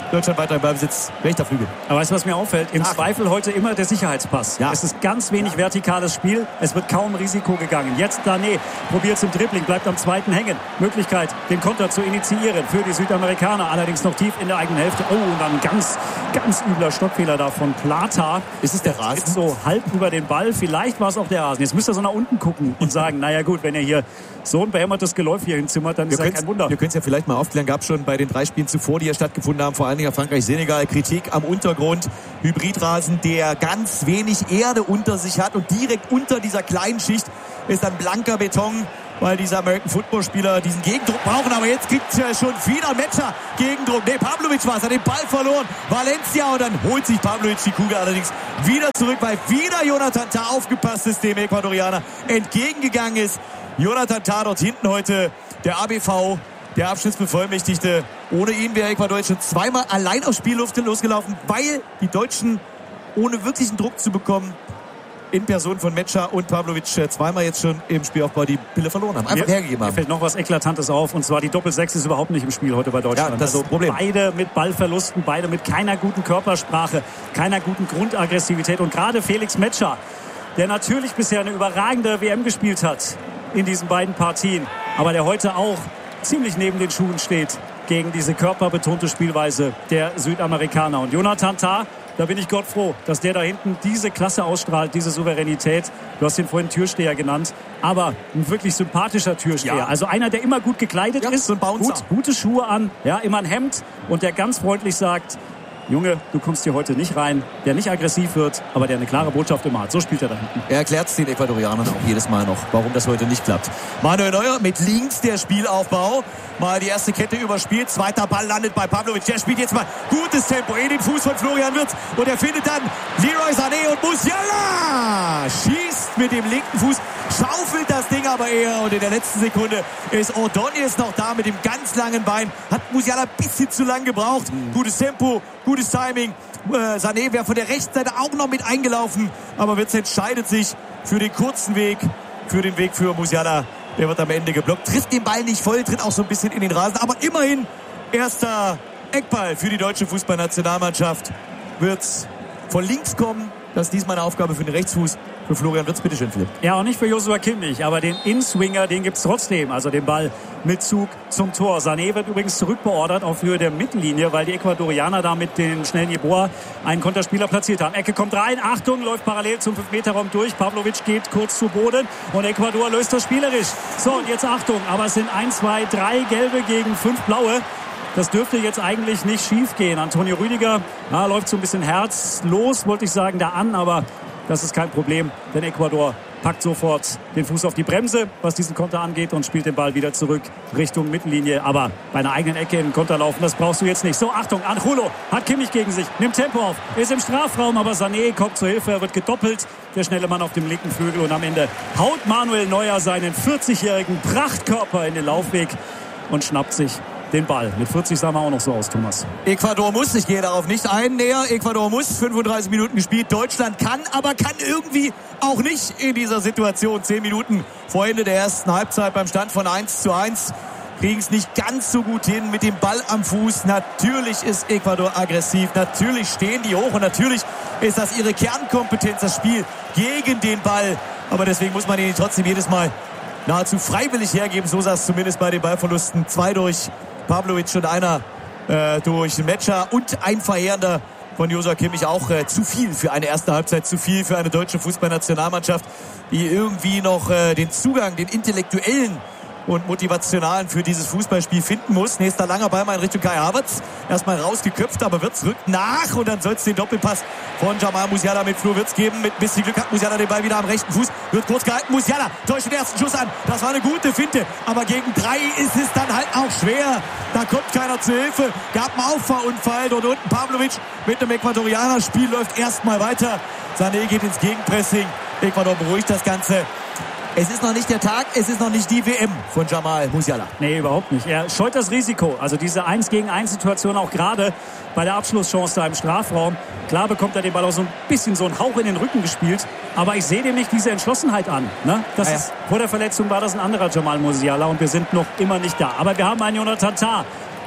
Deutschland weiter im Ballbesitz. Rechter Flügel. Aber weißt du, was mir auffällt? Im Ach. Zweifel heute immer der Sicherheitspass. Ja. Es ist ganz wenig ja. vertikales Spiel. Es wird kaum Risiko gegangen. Jetzt Sané probiert es im Dribbling, bleibt am zweiten hängen. Möglichkeit, den Konter zu initiieren für die Südamerikaner. Allerdings noch tief in der eigenen Hälfte. Oh, und dann ganz, ganz übler Stockfehler da von Plata. Ist es der Rasen? Jetzt so halb über den Ball. Vielleicht war es auch der Rasen. Jetzt müsst ihr so nach unten gucken und sagen, naja gut, wenn ihr hier so ein behämmertes Geläuf hier hinzimmert, dann ist ja kein Wunder. Wir können es ja vielleicht mal aufklären. Gab schon bei den drei Spielen zuvor, die ja stattgefunden haben, vor allen Dingen Frankreich-Senegal, Kritik am Untergrund. Hybridrasen, der ganz wenig Erde unter sich hat und direkt unter dieser kleinen Schicht ist dann blanker Beton, weil diese American Football Spieler diesen Gegendruck brauchen. Aber jetzt gibt es ja schon wieder Metscher Gegendruck. Ne, Pavlovic war es, hat den Ball verloren. Valencia, und dann holt sich Pavlovic die Kugel allerdings wieder zurück, weil wieder Jonathan Tah aufgepasst ist, dem Ecuadorianer entgegengegangen ist. Jonathan Tah dort hinten heute, der A B V, der Abschnittsbevollmächtigte. Ohne ihn wäre Ecuador jetzt schon zweimal allein aufs Spiel losgelaufen, weil die Deutschen, ohne wirklichen Druck zu bekommen, in Person von Metscher und Pavlovic zweimal jetzt schon im Spielaufbau die Pille verloren haben. Einfach mir, hergegeben haben. Mir fällt noch was Eklatantes auf, und zwar die Doppelsechs ist überhaupt nicht im Spiel heute bei Deutschland. Ja, das ist das Problem. Beide mit Ballverlusten, beide mit keiner guten Körpersprache, keiner guten Grundaggressivität. Und gerade Felix Metscher, der natürlich bisher eine überragende W M gespielt hat in diesen beiden Partien, aber der heute auch ziemlich neben den Schuhen steht gegen diese körperbetonte Spielweise der Südamerikaner. Und Jonathan Tah, da bin ich Gott froh, dass der da hinten diese Klasse ausstrahlt, diese Souveränität. Du hast ihn vorhin Türsteher genannt, aber ein wirklich sympathischer Türsteher. Ja. Also einer, der immer gut gekleidet ja, ist, so ein Bouncer. Gut, gute Schuhe an, ja, immer ein Hemd, und der ganz freundlich sagt: Junge, du kommst hier heute nicht rein, der nicht aggressiv wird, aber der eine klare Botschaft immer hat. So spielt er da hinten. Er erklärt es den Ecuadorianern auch jedes Mal noch, warum das heute nicht klappt. Manuel Neuer mit links der Spielaufbau. Mal die erste Kette überspielt. Zweiter Ball landet bei Pavlovic. Der spielt jetzt mal gutes Tempo in den Fuß von Florian Wirtz. Und er findet dann Leroy Sané, und Musiala schießt mit dem linken Fuß, schaufelt das Ding aber eher. Und in der letzten Sekunde ist Ordóñez noch da mit dem ganz langen Bein. Hat Musiala ein bisschen zu lang gebraucht. Mhm. Gutes Tempo, gutes Timing. Äh, Sané wäre von der rechten Seite auch noch mit eingelaufen. Aber Wirtz entscheidet sich für den kurzen Weg, für den Weg für Musiala. Der wird am Ende geblockt, trifft den Ball nicht voll, tritt auch so ein bisschen in den Rasen. Aber immerhin erster Eckball für die deutsche Fußballnationalmannschaft. Wird von links kommen. Das ist diesmal eine Aufgabe für den Rechtsfuß. Für Florian Wirtz, bitteschön, Philipp. Ja, auch nicht für Joshua Kimmich, aber den Inswinger, den gibt's trotzdem. Also den Ball mit Zug zum Tor. Sané wird übrigens zurückbeordert auf Höhe der Mittellinie, weil die Ecuadorianer da mit den schnellen Jeboa einen Konterspieler platziert haben. Ecke kommt rein, Achtung, läuft parallel zum fünf Meter Raum durch. Pavlovic geht kurz zu Boden und Ecuador löst das spielerisch. So, und jetzt Achtung, aber es sind eins, zwei, drei gelbe gegen fünf blaue. Das dürfte jetzt eigentlich nicht schief gehen. Antonio Rüdiger ja, läuft so ein bisschen herzlos, wollte ich sagen, da an, aber das ist kein Problem, denn Ecuador packt sofort den Fuß auf die Bremse, was diesen Konter angeht, und spielt den Ball wieder zurück Richtung Mittellinie. Aber bei einer eigenen Ecke in den Konter laufen, das brauchst du jetzt nicht. So, Achtung, Angulo hat Kimmich gegen sich, nimmt Tempo auf, ist im Strafraum, aber Sané kommt zur Hilfe, er wird gedoppelt. Der schnelle Mann auf dem linken Flügel, und am Ende haut Manuel Neuer seinen vierzigjährigen Prachtkörper in den Laufweg und schnappt sich den Ball. Mit vierzig sah man auch noch so aus, Thomas. Ecuador muss, ich gehe darauf nicht ein, näher. Ecuador muss, fünfunddreißig Minuten gespielt. Deutschland kann, aber kann irgendwie auch nicht in dieser Situation. zehn Minuten vor Ende der ersten Halbzeit beim Stand von eins zu eins. Kriegen es nicht ganz so gut hin mit dem Ball am Fuß. Natürlich ist Ecuador aggressiv. Natürlich stehen die hoch. Und natürlich ist das ihre Kernkompetenz, das Spiel gegen den Ball. Aber deswegen muss man ihn trotzdem jedes Mal nahezu freiwillig hergeben. So sah es zumindest bei den Ballverlusten. Zwei durch Pavlovic und einer äh, durch Metscher und ein verheerender von Joshua Kimmich. Auch äh, zu viel für eine erste Halbzeit, zu viel für eine deutsche Fußballnationalmannschaft, die irgendwie noch äh, den Zugang, den intellektuellen und motivationalen für dieses Fußballspiel finden muss. Nächster langer Ball mal in Richtung Kai Havertz. Erstmal rausgeköpft, aber Wirtz rückt nach, und dann soll es den Doppelpass von Jamal Musiala mit Flo Wirtz geben. Mit ein bisschen Glück hat Musiala den Ball wieder am rechten Fuß. Wird kurz gehalten. Musiala täuscht den ersten Schuss an. Das war eine gute Finte, aber gegen drei ist es dann halt auch schwer. Da kommt keiner zu Hilfe. Gab einen Auffahrunfall. Dort unten Pavlovic mit einem Ecuadorianer. Spiel läuft erstmal weiter. Sané geht ins Gegenpressing. Ecuador beruhigt das Ganze. Es ist noch nicht der Tag, es ist noch nicht die W M von Jamal Musiala. Nee, überhaupt nicht. Er scheut das Risiko. Also diese eins gegen eins Situation auch gerade bei der Abschlusschance da im Strafraum. Klar bekommt er den Ball auch so ein bisschen so einen Hauch in den Rücken gespielt. Aber ich sehe dem nicht diese Entschlossenheit an. Ne? Das ja, ja. ist, vor der Verletzung war das ein anderer Jamal Musiala, und wir sind noch immer nicht da. Aber wir haben einen Jonathan Tah,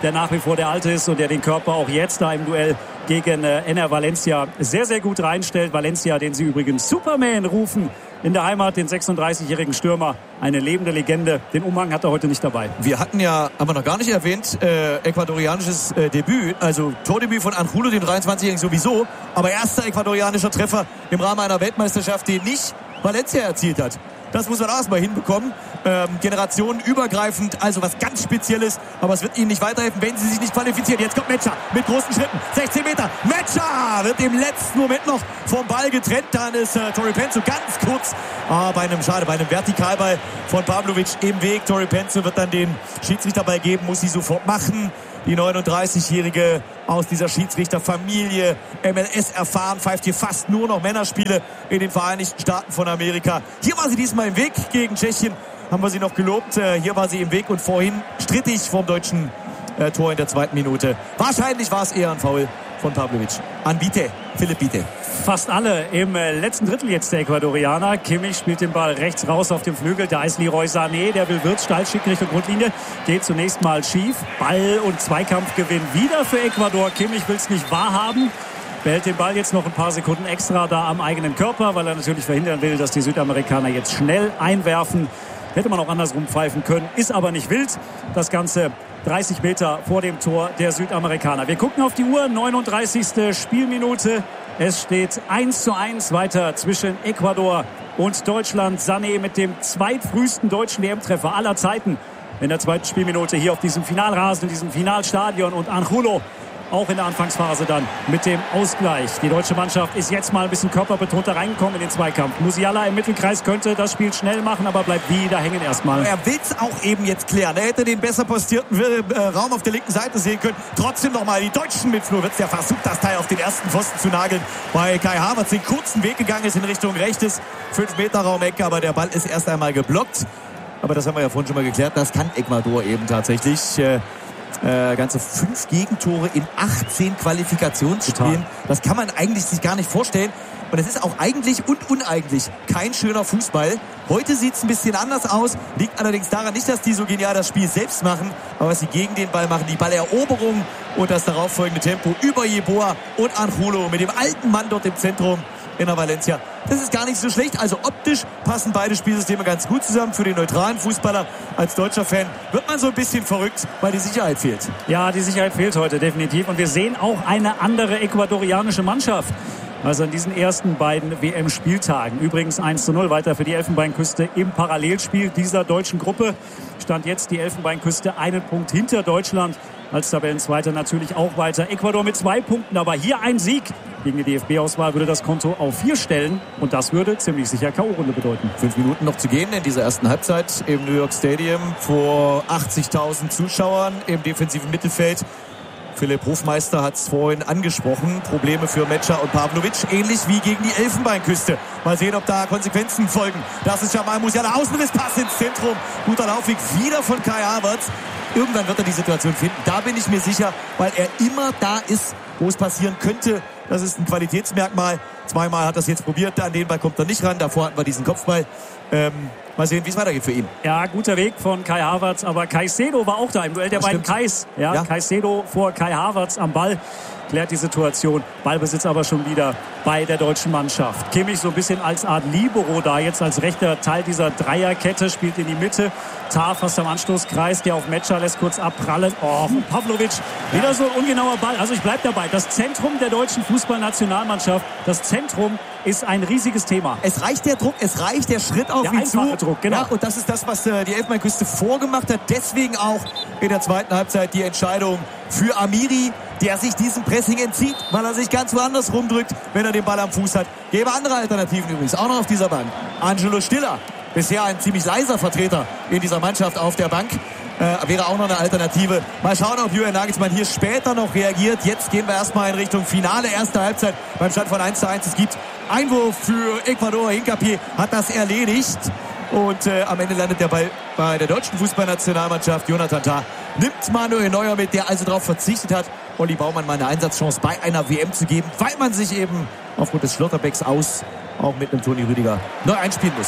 der nach wie vor der Alte ist und der den Körper auch jetzt da im Duell gegen äh, Enner Valencia sehr, sehr gut reinstellt. Valencia, den sie übrigens Superman rufen in der Heimat, den sechsunddreißigjährigen Stürmer. Eine lebende Legende. Den Umhang hat er heute nicht dabei. Wir hatten ja, haben wir noch gar nicht erwähnt, äh, ecuadorianisches äh, Debüt, also Tordebüt von Angulo, dem dreiundzwanzigjährigen sowieso, aber erster ecuadorianischer Treffer im Rahmen einer Weltmeisterschaft, den nicht Valencia erzielt hat. Das muss man auch erstmal hinbekommen. Ähm, generationenübergreifend, also was ganz Spezielles. Aber es wird ihnen nicht weiterhelfen, wenn sie sich nicht qualifizieren. Jetzt kommt Mecha mit großen Schritten. sechzehn Meter. Mecha wird im letzten Moment noch vom Ball getrennt. Dann ist äh, Torri Penzo ganz kurz ah, bei einem, schade, bei einem Vertikalball von Pavlovic im Weg. Torri Penzo wird dann den Schiedsrichterball geben, muss sie sofort machen. Die neununddreißigjährige aus dieser Schiedsrichterfamilie, M L S erfahren, pfeift hier fast nur noch Männerspiele in den Vereinigten Staaten von Amerika. Hier war sie diesmal im Weg gegen Tschechien, haben wir sie noch gelobt. Hier war sie im Weg und vorhin strittig vom deutschen äh, Tor in der zweiten Minute. Wahrscheinlich war es eher ein Foul von Pavlovic. An Bitte, Philipp Bitte. Fast alle im letzten Drittel jetzt der Ecuadorianer. Kimmich spielt den Ball rechts raus auf dem Flügel. Da ist Leroy Sané, der will Wirtz steil schicken Richtung Grundlinie. Geht zunächst mal schief. Ball und Zweikampfgewinn wieder für Ecuador. Kimmich will es nicht wahrhaben. Behält den Ball jetzt noch ein paar Sekunden extra da am eigenen Körper, weil er natürlich verhindern will, dass die Südamerikaner jetzt schnell einwerfen. Hätte man auch andersrum pfeifen können, ist aber nicht wild. Das Ganze dreißig Meter vor dem Tor der Südamerikaner. Wir gucken auf die Uhr, neununddreißigste Spielminute. Es steht eins zu eins weiter zwischen Ecuador und Deutschland. Sané mit dem zweitfrühesten deutschen W M-Treffer aller Zeiten in der zweiten Spielminute hier auf diesem Finalrasen, in diesem Finalstadion. Und Angulo auch in der Anfangsphase dann mit dem Ausgleich. Die deutsche Mannschaft ist jetzt mal ein bisschen körperbetonter reingekommen in den Zweikampf. Musiala im Mittelkreis könnte das Spiel schnell machen, aber bleibt wieder hängen erstmal. Er will es auch eben jetzt klären. Er hätte den besser postierten äh, Raum auf der linken Seite sehen können. Trotzdem nochmal die Deutschen mit Flo Wirtz, der versucht, das Teil auf den ersten Pfosten zu nageln. Bei Kai Havertz den kurzen Weg gegangen ist in Richtung rechtes fünf Meter Raumecke, aber der Ball ist erst einmal geblockt. Aber das haben wir ja vorhin schon mal geklärt. Das kann Ecuador eben tatsächlich. Äh, Äh, ganze fünf Gegentore in achtzehn Qualifikationsspielen. Total. Das kann man eigentlich sich gar nicht vorstellen. Und es ist auch eigentlich und uneigentlich kein schöner Fußball. Heute sieht es ein bisschen anders aus. Liegt allerdings daran nicht, dass die so genial das Spiel selbst machen, aber was sie gegen den Ball machen. Die Balleroberung und das darauffolgende Tempo über Yeboah und Angulo mit dem alten Mann dort im Zentrum in der Valencia. Das ist gar nicht so schlecht. Also optisch passen beide Spielsysteme ganz gut zusammen. Für den neutralen Fußballer als deutscher Fan wird man so ein bisschen verrückt, weil die Sicherheit fehlt. Ja, die Sicherheit fehlt heute definitiv. Und wir sehen auch eine andere ecuadorianische Mannschaft. Also an diesen ersten beiden W M-Spieltagen. Übrigens eins zu null weiter für die Elfenbeinküste im Parallelspiel dieser deutschen Gruppe. Stand jetzt die Elfenbeinküste einen Punkt hinter Deutschland. Als Tabellenzweiter natürlich auch weiter. Ecuador mit zwei Punkten, aber hier ein Sieg gegen die D F B-Auswahl würde das Konto auf vier stellen. Und das würde ziemlich sicher K O-Runde bedeuten. Fünf Minuten noch zu gehen in dieser ersten Halbzeit im New York Stadium vor achtzigtausend Zuschauern im defensiven Mittelfeld. Philipp Hofmeister hat es vorhin angesprochen. Probleme für Mecha und Pavlovic, ähnlich wie gegen die Elfenbeinküste. Mal sehen, ob da Konsequenzen folgen. Das ist Jamal Musiala, Außenrisspass ins Zentrum. Guter Laufweg wieder von Kai Havertz. Irgendwann wird er die Situation finden. Da bin ich mir sicher, weil er immer da ist, wo es passieren könnte. Das ist ein Qualitätsmerkmal. Zweimal hat er es jetzt probiert. An den Ball kommt er nicht ran. Davor hatten wir diesen Kopfball. Ähm, mal sehen, wie es weitergeht für ihn. Ja, guter Weg von Kai Havertz. Aber Caicedo war auch da im Duell der das beiden stimmt. Kais. Ja, ja. Caicedo vor Kai Havertz am Ball. Klärt die Situation. Ballbesitz aber schon wieder bei der deutschen Mannschaft. Kimmich so ein bisschen als Art Libero da, jetzt als rechter Teil dieser Dreierkette, spielt in die Mitte. Tar fast am Anstoßkreis, der auf Mecha lässt kurz abprallen. Oh, Pavlovic, wieder so ein ungenauer Ball. Also ich bleib dabei. Das Zentrum der deutschen Fußballnationalmannschaft, das Zentrum ist ein riesiges Thema. Es reicht der Druck, es reicht der Schritt auf der ihn zu. Druck, genau. Ja, und das ist das, was äh, die Elfenbeinküste vorgemacht hat. Deswegen auch in der zweiten Halbzeit die Entscheidung für Amiri, der sich diesem Pressing entzieht, weil er sich ganz woanders rumdrückt, wenn er den Ball am Fuß hat. Gäbe andere Alternativen übrigens, auch noch auf dieser Bank. Angelo Stiller, bisher ein ziemlich leiser Vertreter in dieser Mannschaft auf der Bank. Äh, wäre auch noch eine Alternative. Mal schauen, ob Julian Nagelsmann hier später noch reagiert. Jetzt gehen wir erstmal in Richtung Finale, erste Halbzeit beim Stand von eins zu eins. Es gibt Einwurf für Ecuador. Hincapié hat das erledigt. Und äh, am Ende landet der Ball bei der deutschen Fußballnationalmannschaft. Jonathan Tah nimmt Manuel Neuer mit, der also darauf verzichtet hat, Olli Baumann mal eine Einsatzchance bei einer W M zu geben, weil man sich eben aufgrund des Schlotterbecks aus auch mit einem Toni Rüdiger neu einspielen muss.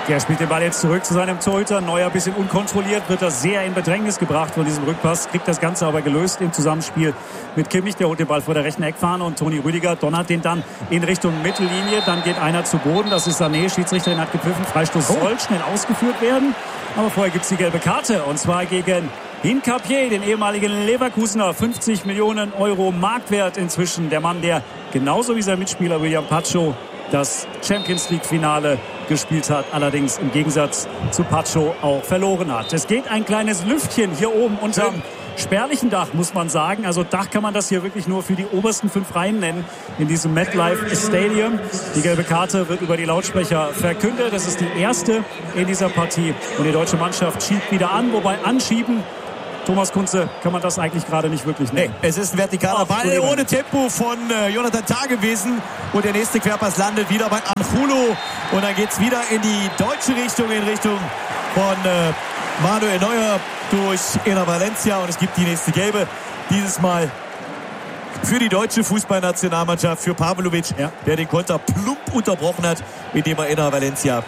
Der spielt den Ball jetzt zurück zu seinem Torhüter. Neuer ein bisschen unkontrolliert, wird das sehr in Bedrängnis gebracht von diesem Rückpass. Kriegt das Ganze aber gelöst im Zusammenspiel mit Kimmich. Der holt den Ball vor der rechten Eckfahne und Toni Rüdiger donnert den dann in Richtung Mittellinie. Dann geht einer zu Boden. Das ist Sané. Schiedsrichterin hat gepfiffen. Freistoß oh. soll schnell ausgeführt werden. Aber vorher gibt es die gelbe Karte. Und zwar gegen Hincapié, den ehemaligen Leverkusener. fünfzig Millionen Euro Marktwert inzwischen. Der Mann, der genauso wie sein Mitspieler William Pacho das Champions-League-Finale gespielt hat, allerdings im Gegensatz zu Pacho auch verloren hat. Es geht ein kleines Lüftchen hier oben unterm spärlichen Dach, muss man sagen. Also Dach kann man das hier wirklich nur für die obersten fünf Reihen nennen in diesem MetLife Stadium. Die gelbe Karte wird über die Lautsprecher verkündet. Das ist die erste in dieser Partie und die deutsche Mannschaft schiebt wieder an, wobei anschieben, Thomas Kunze, kann man das eigentlich gerade nicht wirklich nehmen. Nee, es ist ein vertikaler Ball ohne Tempo von äh, Jonathan Tah gewesen. Und der nächste Querpass landet wieder bei Angulo. Und dann geht es wieder in die deutsche Richtung, in Richtung von äh, Manuel Neuer durch Enner Valencia. Und es gibt die nächste gelbe. Dieses Mal für die deutsche Fußballnationalmannschaft, für Pavlovic, ja, der den Konter plump unterbrochen hat, indem er Enner Valencia,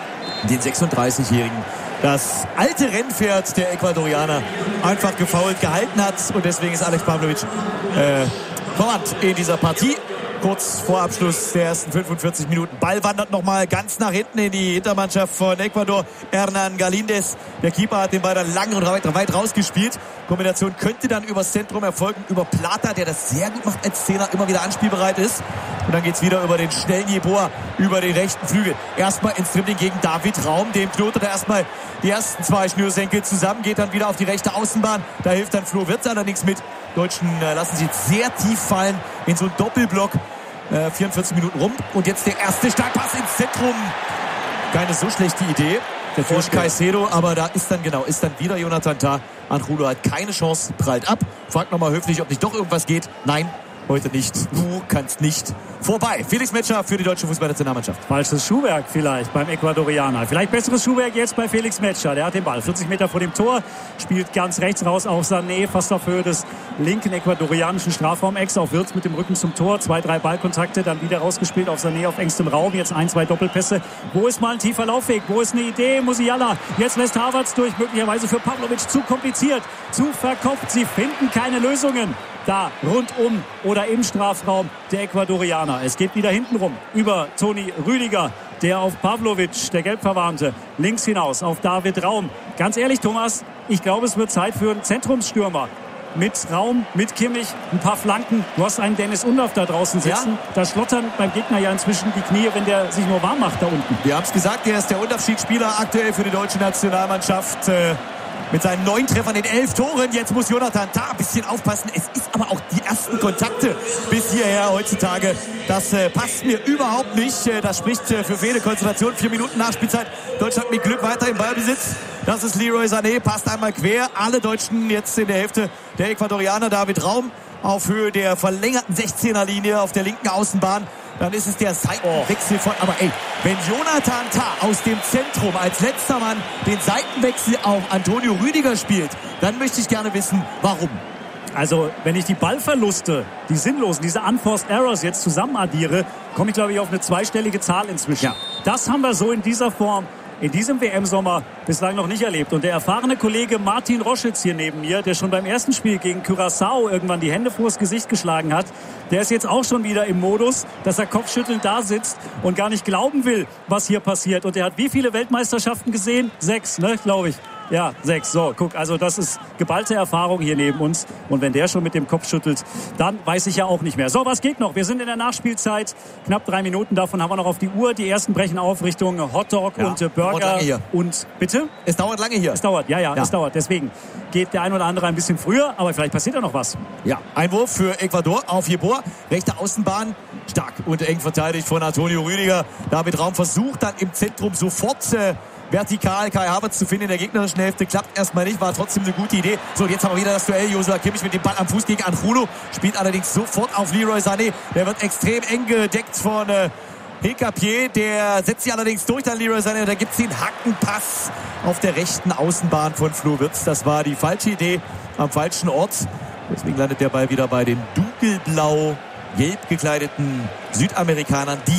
den sechsunddreißigjährigen, das alte Rennpferd der Ecuadorianer, einfach gefoult gehalten hat. Und deswegen ist Alex Pavlovic äh, verwandt in dieser Partie. Kurz vor Abschluss der ersten fünfundvierzig Minuten. Ball wandert nochmal ganz nach hinten in die Hintermannschaft von Ecuador. Hernan Galíndez, der Keeper, hat den Ball dann lang und weit, weit rausgespielt. Kombination könnte dann übers Zentrum erfolgen, über Plata, der das sehr gut macht als Zehner, immer wieder anspielbereit ist. Und dann geht's wieder über den schnellen Yeboah, über den rechten Flügel. Erstmal ins Dribbling gegen David Raum, dem knotet er erstmal die ersten zwei Schnürsenkel zusammen, geht dann wieder auf die rechte Außenbahn. Da hilft dann Flo Wirtz allerdings mit. Deutschen äh, lassen sich jetzt sehr tief fallen in so einen Doppelblock. Äh, vierundvierzig Minuten rum. Und jetzt der erste Starkpass ins Zentrum. Keine so schlechte Idee von Caicedo, aber da ist dann genau, ist dann wieder Jonathan Tah. Angulo hat keine Chance, prallt ab. Fragt nochmal höflich, ob nicht doch irgendwas geht. Nein, heute nicht. Du kannst nicht vorbei. Felix Metscher für die deutsche Fußballnationalmannschaft. Falsches Schuhwerk vielleicht beim Ecuadorianer. Vielleicht besseres Schuhwerk jetzt bei Felix Metscher. Der hat den Ball vierzig Meter vor dem Tor, spielt ganz rechts raus auf Sané, fast auf Höhe des linken ecuadorianischen Strafraum-Ex. Auf Wirtz mit dem Rücken zum Tor. Zwei, drei Ballkontakte, dann wieder rausgespielt auf Sané auf engstem Raum. Jetzt ein, zwei Doppelpässe. Wo ist mal ein tiefer Laufweg? Wo ist eine Idee? Musiala. Jetzt lässt Havertz durch. Möglicherweise für Pavlovic zu kompliziert, zu verkopft. Sie finden keine Lösungen. Da rundum oder im Strafraum der Ecuadorianer. Es geht wieder hintenrum über Toni Rüdiger, der auf Pavlovic, der Gelbverwarnte, links hinaus auf David Raum. Ganz ehrlich, Thomas, ich glaube, es wird Zeit für einen Zentrumsstürmer. Mit Raum, mit Kimmich, ein paar Flanken. Du hast einen Dennis Undaff da draußen sitzen. Ja. Da schlottern beim Gegner ja inzwischen die Knie, wenn der sich nur warm macht da unten. Wir haben es gesagt, der ist der Unterschiedsspieler aktuell für die deutsche Nationalmannschaft. Äh Mit seinen neun Treffern in elf Toren. Jetzt muss Jonathan Tah ein bisschen aufpassen. Es ist aber auch die ersten Kontakte bis hierher heutzutage. Das äh, passt mir überhaupt nicht. Äh, das spricht äh, für fehlende Konzentration. Vier Minuten Nachspielzeit. Deutschland mit Glück weiter im Ballbesitz. Das ist Leroy Sané. Passt einmal quer. Alle Deutschen jetzt in der Hälfte der Ecuadorianer. David Raum auf Höhe der verlängerten sechzehner-Linie auf der linken Außenbahn. Dann ist es der Seitenwechsel von... Aber ey, wenn Jonathan Tah aus dem Zentrum als letzter Mann den Seitenwechsel auf Antonio Rüdiger spielt, dann möchte ich gerne wissen, warum. Also, wenn ich die Ballverluste, die sinnlosen, diese Unforced Errors jetzt zusammen addiere, komme ich, glaube ich, auf eine zweistellige Zahl inzwischen. Ja. Das haben wir so in dieser Form in diesem W M-Sommer bislang noch nicht erlebt. Und der erfahrene Kollege Martin Roschitz hier neben mir, der schon beim ersten Spiel gegen Curaçao irgendwann die Hände vors Gesicht geschlagen hat, der ist jetzt auch schon wieder im Modus, dass er kopfschüttelnd da sitzt und gar nicht glauben will, was hier passiert. Und er hat wie viele Weltmeisterschaften gesehen? Sechs, ne, glaube ich. Ja, sechs. So, guck, also das ist geballte Erfahrung hier neben uns. Und wenn der schon mit dem Kopf schüttelt, dann weiß ich ja auch nicht mehr. So, was geht noch? Wir sind in der Nachspielzeit. Knapp drei Minuten, davon haben wir noch auf die Uhr. Die ersten brechen auf Richtung Hotdog ja, und Burger. Und bitte? Es dauert lange hier. Es dauert, ja, ja, ja, es dauert. Deswegen geht der ein oder andere ein bisschen früher, aber vielleicht passiert ja noch was. Ja, Einwurf für Ecuador auf Yeboah. Rechte Außenbahn, stark und eng verteidigt von Antonio Rüdiger. David Raum versucht dann im Zentrum sofort äh, vertikal Kai Havertz zu finden in der gegnerischen Hälfte. Klappt erstmal nicht, war trotzdem eine gute Idee. So, jetzt haben wir wieder das Duell. Joshua Kimmich mit dem Ball am Fuß gegen Angulo. Spielt allerdings sofort auf Leroy Sané. Der wird extrem eng gedeckt von äh, Hincapié. Der setzt sich allerdings durch, dann Leroy Sané. Da gibt es den Hackenpass auf der rechten Außenbahn von Flo Wirtz. Das war die falsche Idee am falschen Ort. Deswegen landet der Ball wieder bei den dunkelblau gelb gekleideten Südamerikanern, die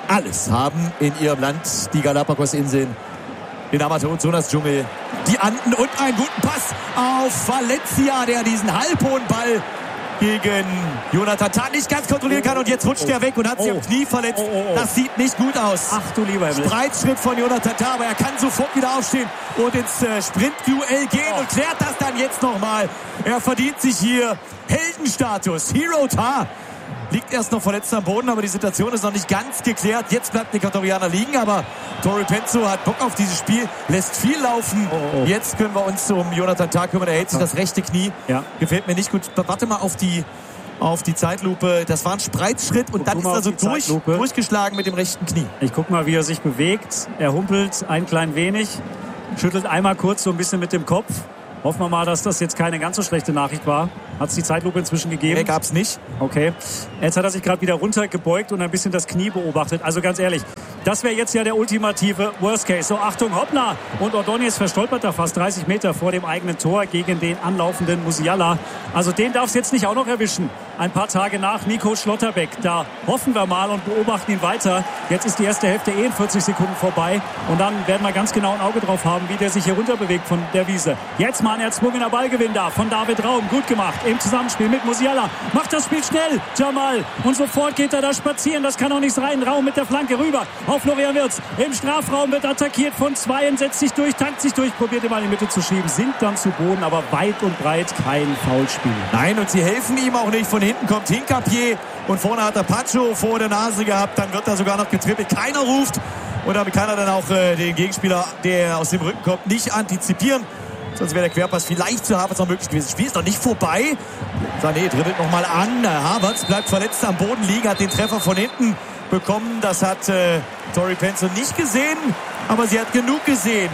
alles haben in ihrem Land. Die Galapagos-Inseln, den Amazonas-Dschungel, die Anden und einen guten Pass auf Valencia, der diesen halbhohen Ball gegen Jonathan Tah nicht ganz kontrollieren kann. Und jetzt rutscht er weg und hat sich Oh. am Knie verletzt. Oh, oh, oh. Das sieht nicht gut aus. Ach du lieber Himmel. Spreitschritt von Jonathan Tah, aber er kann sofort wieder aufstehen und ins äh, Sprintduell gehen Oh. und klärt das dann jetzt nochmal. Er verdient sich hier Heldenstatus. Hero Tah liegt erst noch verletzt am Boden, aber die Situation ist noch nicht ganz geklärt. Jetzt bleibt der Ecuadorianer liegen, aber Tori Penso hat Bock auf dieses Spiel, lässt viel laufen. Oh, oh. Jetzt können wir uns um Jonathan Tah kümmern. Er hält sich das rechte Knie. Ja. Gefällt mir nicht gut. Warte mal auf die auf die Zeitlupe. Das war ein Spreitschritt und dann Guck ist mal er auf so die durch, Zeitlupe. durchgeschlagen mit dem rechten Knie. Ich guck mal, wie er sich bewegt. Er humpelt ein klein wenig, schüttelt einmal kurz so ein bisschen mit dem Kopf. Hoffen wir mal, dass das jetzt keine ganz so schlechte Nachricht war. Hat es die Zeitlupe inzwischen gegeben? Nee, gab's nicht. Okay. Jetzt hat er sich gerade wieder runtergebeugt und ein bisschen das Knie beobachtet. Also ganz ehrlich, das wäre jetzt ja der ultimative Worst Case. So, Achtung, hoppla! Und Ordóñez verstolpert da fast dreißig Meter vor dem eigenen Tor gegen den anlaufenden Musiala. Also den darf es jetzt nicht auch noch erwischen. Ein paar Tage nach Nico Schlotterbeck. Da hoffen wir mal und beobachten ihn weiter. Jetzt ist die erste Hälfte eh in vierzig Sekunden vorbei. Und dann werden wir ganz genau ein Auge drauf haben, wie der sich hier runterbewegt von der Wiese. Jetzt mal ein erzwungener Ballgewinn da von David Raum. Gut gemacht. Im Zusammenspiel mit Musiala. Macht das Spiel schnell, Jamal. Und sofort geht er da spazieren. Das kann doch nicht sein. Raum mit der Flanke rüber auf Florian Wirtz. Im Strafraum wird attackiert von Zweien. Setzt sich durch, tankt sich durch, probiert ihn mal in die Mitte zu schieben. Sind dann zu Boden, aber weit und breit kein Foulspiel. Nein, und sie helfen ihm auch nicht. Von hinten kommt Hincapié und vorne hat er Pacho vor der Nase gehabt. Dann wird er sogar noch getrippelt. Keiner ruft. Und damit kann er dann auch äh, den Gegenspieler, der aus dem Rücken kommt, nicht antizipieren. Sonst wäre der Querpass vielleicht zu Havertz noch möglich gewesen. Das Spiel ist noch nicht vorbei. Sané dribbelt nochmal an. Havertz bleibt verletzt am Boden liegen, hat den Treffer von hinten bekommen. Das hat äh, Tori Penso nicht gesehen, aber sie hat genug gesehen.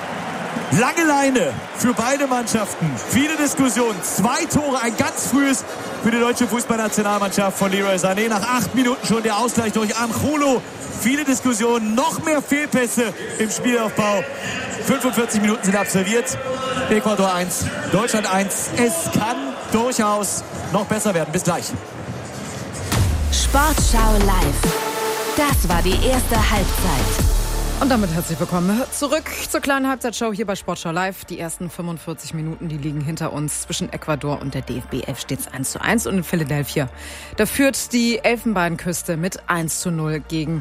Lange Leine für beide Mannschaften. Viele Diskussionen. Zwei Tore, ein ganz frühes für die deutsche Fußballnationalmannschaft von Leroy Sané. Nach acht Minuten schon der Ausgleich durch Angulo. Viele Diskussionen, noch mehr Fehlpässe im Spielaufbau. fünfundvierzig Minuten sind absolviert. Ecuador eins, Deutschland eins. Es kann durchaus noch besser werden. Bis gleich. Sportschau live. Das war die erste Halbzeit. Und damit herzlich willkommen zurück zur kleinen Halbzeitshow hier bei Sportschau Live. Die ersten fünfundvierzig Minuten, die liegen hinter uns. Zwischen Ecuador und der D F B F steht es eins zu eins. Und in Philadelphia, da führt die Elfenbeinküste mit eins zu null gegen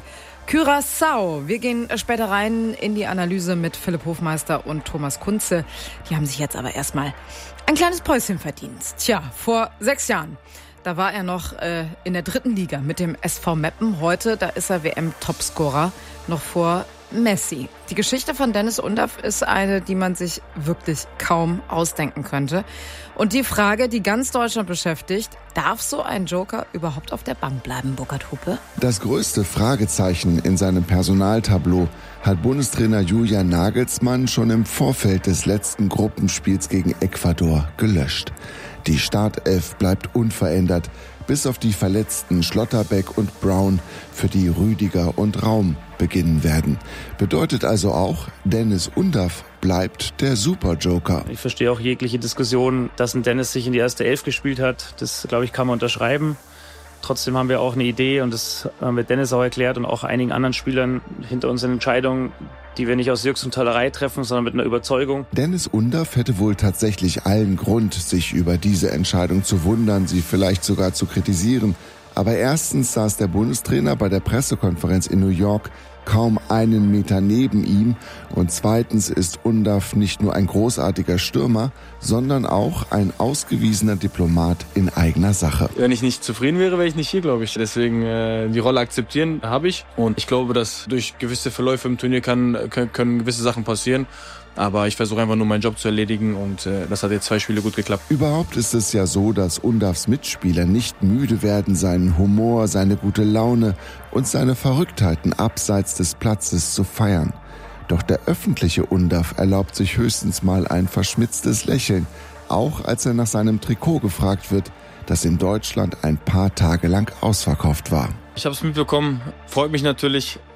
Curaçao. Wir gehen später rein in die Analyse mit Philipp Hofmeister und Thomas Kunze. Die haben sich jetzt aber erstmal ein kleines Päuschen verdient. Tja, vor sechs Jahren. Da war er noch äh, in der dritten Liga mit dem S V Meppen. Heute, da ist er W M-Topscorer, noch vor Messi. Die Geschichte von Dennis Undaff ist eine, die man sich wirklich kaum ausdenken könnte. Und die Frage, die ganz Deutschland beschäftigt, darf so ein Joker überhaupt auf der Bank bleiben, Burkhard Hupe? Das größte Fragezeichen in seinem Personaltableau hat Bundestrainer Julian Nagelsmann schon im Vorfeld des letzten Gruppenspiels gegen Ecuador gelöscht. Die Startelf bleibt unverändert, bis auf die Verletzten Schlotterbeck und Brown, für die Rüdiger und Raum beginnen werden. Bedeutet also auch, Dennis Undaff bleibt der Superjoker. Ich verstehe auch jegliche Diskussion, dass ein Dennis sich in die erste Elf gespielt hat. Das, glaube ich, kann man unterschreiben. Trotzdem haben wir auch eine Idee und das haben wir Dennis auch erklärt und auch einigen anderen Spielern hinter uns eine Entscheidung, die wir nicht aus Jux und Tollerei treffen, sondern mit einer Überzeugung. Dennis Undaff hätte wohl tatsächlich allen Grund, sich über diese Entscheidung zu wundern, sie vielleicht sogar zu kritisieren. Aber erstens saß der Bundestrainer bei der Pressekonferenz in New York kaum einen Meter neben ihm und zweitens ist Undaff nicht nur ein großartiger Stürmer, sondern auch ein ausgewiesener Diplomat in eigener Sache. Wenn ich nicht zufrieden wäre, wäre ich nicht hier, glaube ich. Deswegen äh, die Rolle akzeptieren habe ich und ich glaube, dass durch gewisse Verläufe im Turnier kann, können, können gewisse Sachen passieren. Aber ich versuche einfach nur meinen Job zu erledigen und äh, das hat jetzt zwei Spiele gut geklappt. Überhaupt ist es ja so, dass Undaffs Mitspieler nicht müde werden, seinen Humor, seine gute Laune und seine Verrücktheiten abseits des Platzes zu feiern. Doch der öffentliche Undaff erlaubt sich höchstens mal ein verschmitztes Lächeln, auch als er nach seinem Trikot gefragt wird, das in Deutschland ein paar Tage lang ausverkauft war. Ich habe es mitbekommen, freut mich natürlich.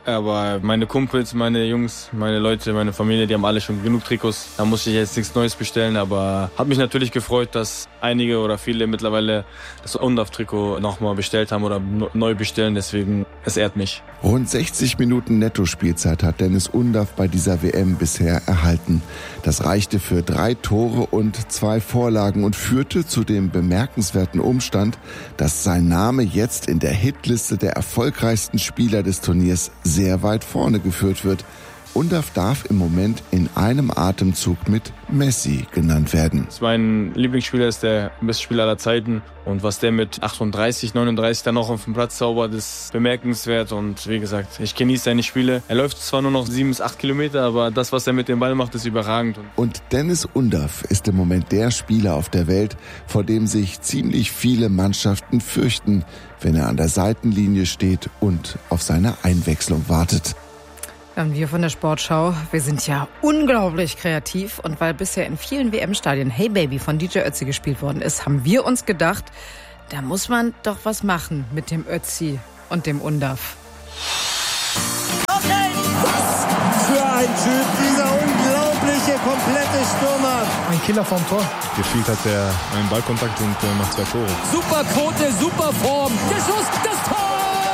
Aber meine Kumpels, meine Jungs, meine Leute, meine Familie, die haben alle schon genug Trikots. Da muss ich jetzt nichts Neues bestellen. Aber hat mich natürlich gefreut, dass einige oder viele mittlerweile das Undav-Trikot nochmal bestellt haben oder neu bestellen. Deswegen, es ehrt mich. Rund sechzig Minuten Netto-Spielzeit hat Deniz Undav bei dieser W M bisher erhalten. Das reichte für drei Tore und zwei Vorlagen und führte zu dem bemerkenswerten Umstand, dass sein Name jetzt in der Hitliste der erfolgreichsten Spieler des Turniers sehr weit vorne geführt wird. Undav darf im Moment in einem Atemzug mit Messi genannt werden. Mein Lieblingsspieler ist der beste Spieler aller Zeiten. Und was der mit achtunddreißig, neununddreißig dann noch auf dem Platz zaubert, ist bemerkenswert. Und wie gesagt, ich genieße seine Spiele. Er läuft zwar nur noch sieben bis acht Kilometer, aber das, was er mit dem Ball macht, ist überragend. Und Deniz Undav ist im Moment der Spieler auf der Welt, vor dem sich ziemlich viele Mannschaften fürchten, wenn er an der Seitenlinie steht und auf seine Einwechslung wartet. Und wir von der Sportschau, wir sind ja unglaublich kreativ. Und weil bisher in vielen W M-Stadien Hey Baby von D J Ötzi gespielt worden ist, haben wir uns gedacht, da muss man doch was machen mit dem Ötzi und dem Undav. Okay, was für ein Typ, dieser unglaubliche, komplette Stürmer. Ein Killer vom Tor. Gespielt hat er einen Ballkontakt und äh, macht zwei Tore. Super Quote, super Form. Der Schuss, das Tor!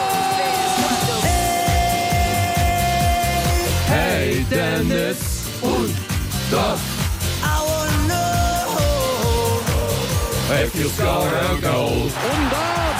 Hey Deniz Undav, I wanna know if you score a goal. Undav!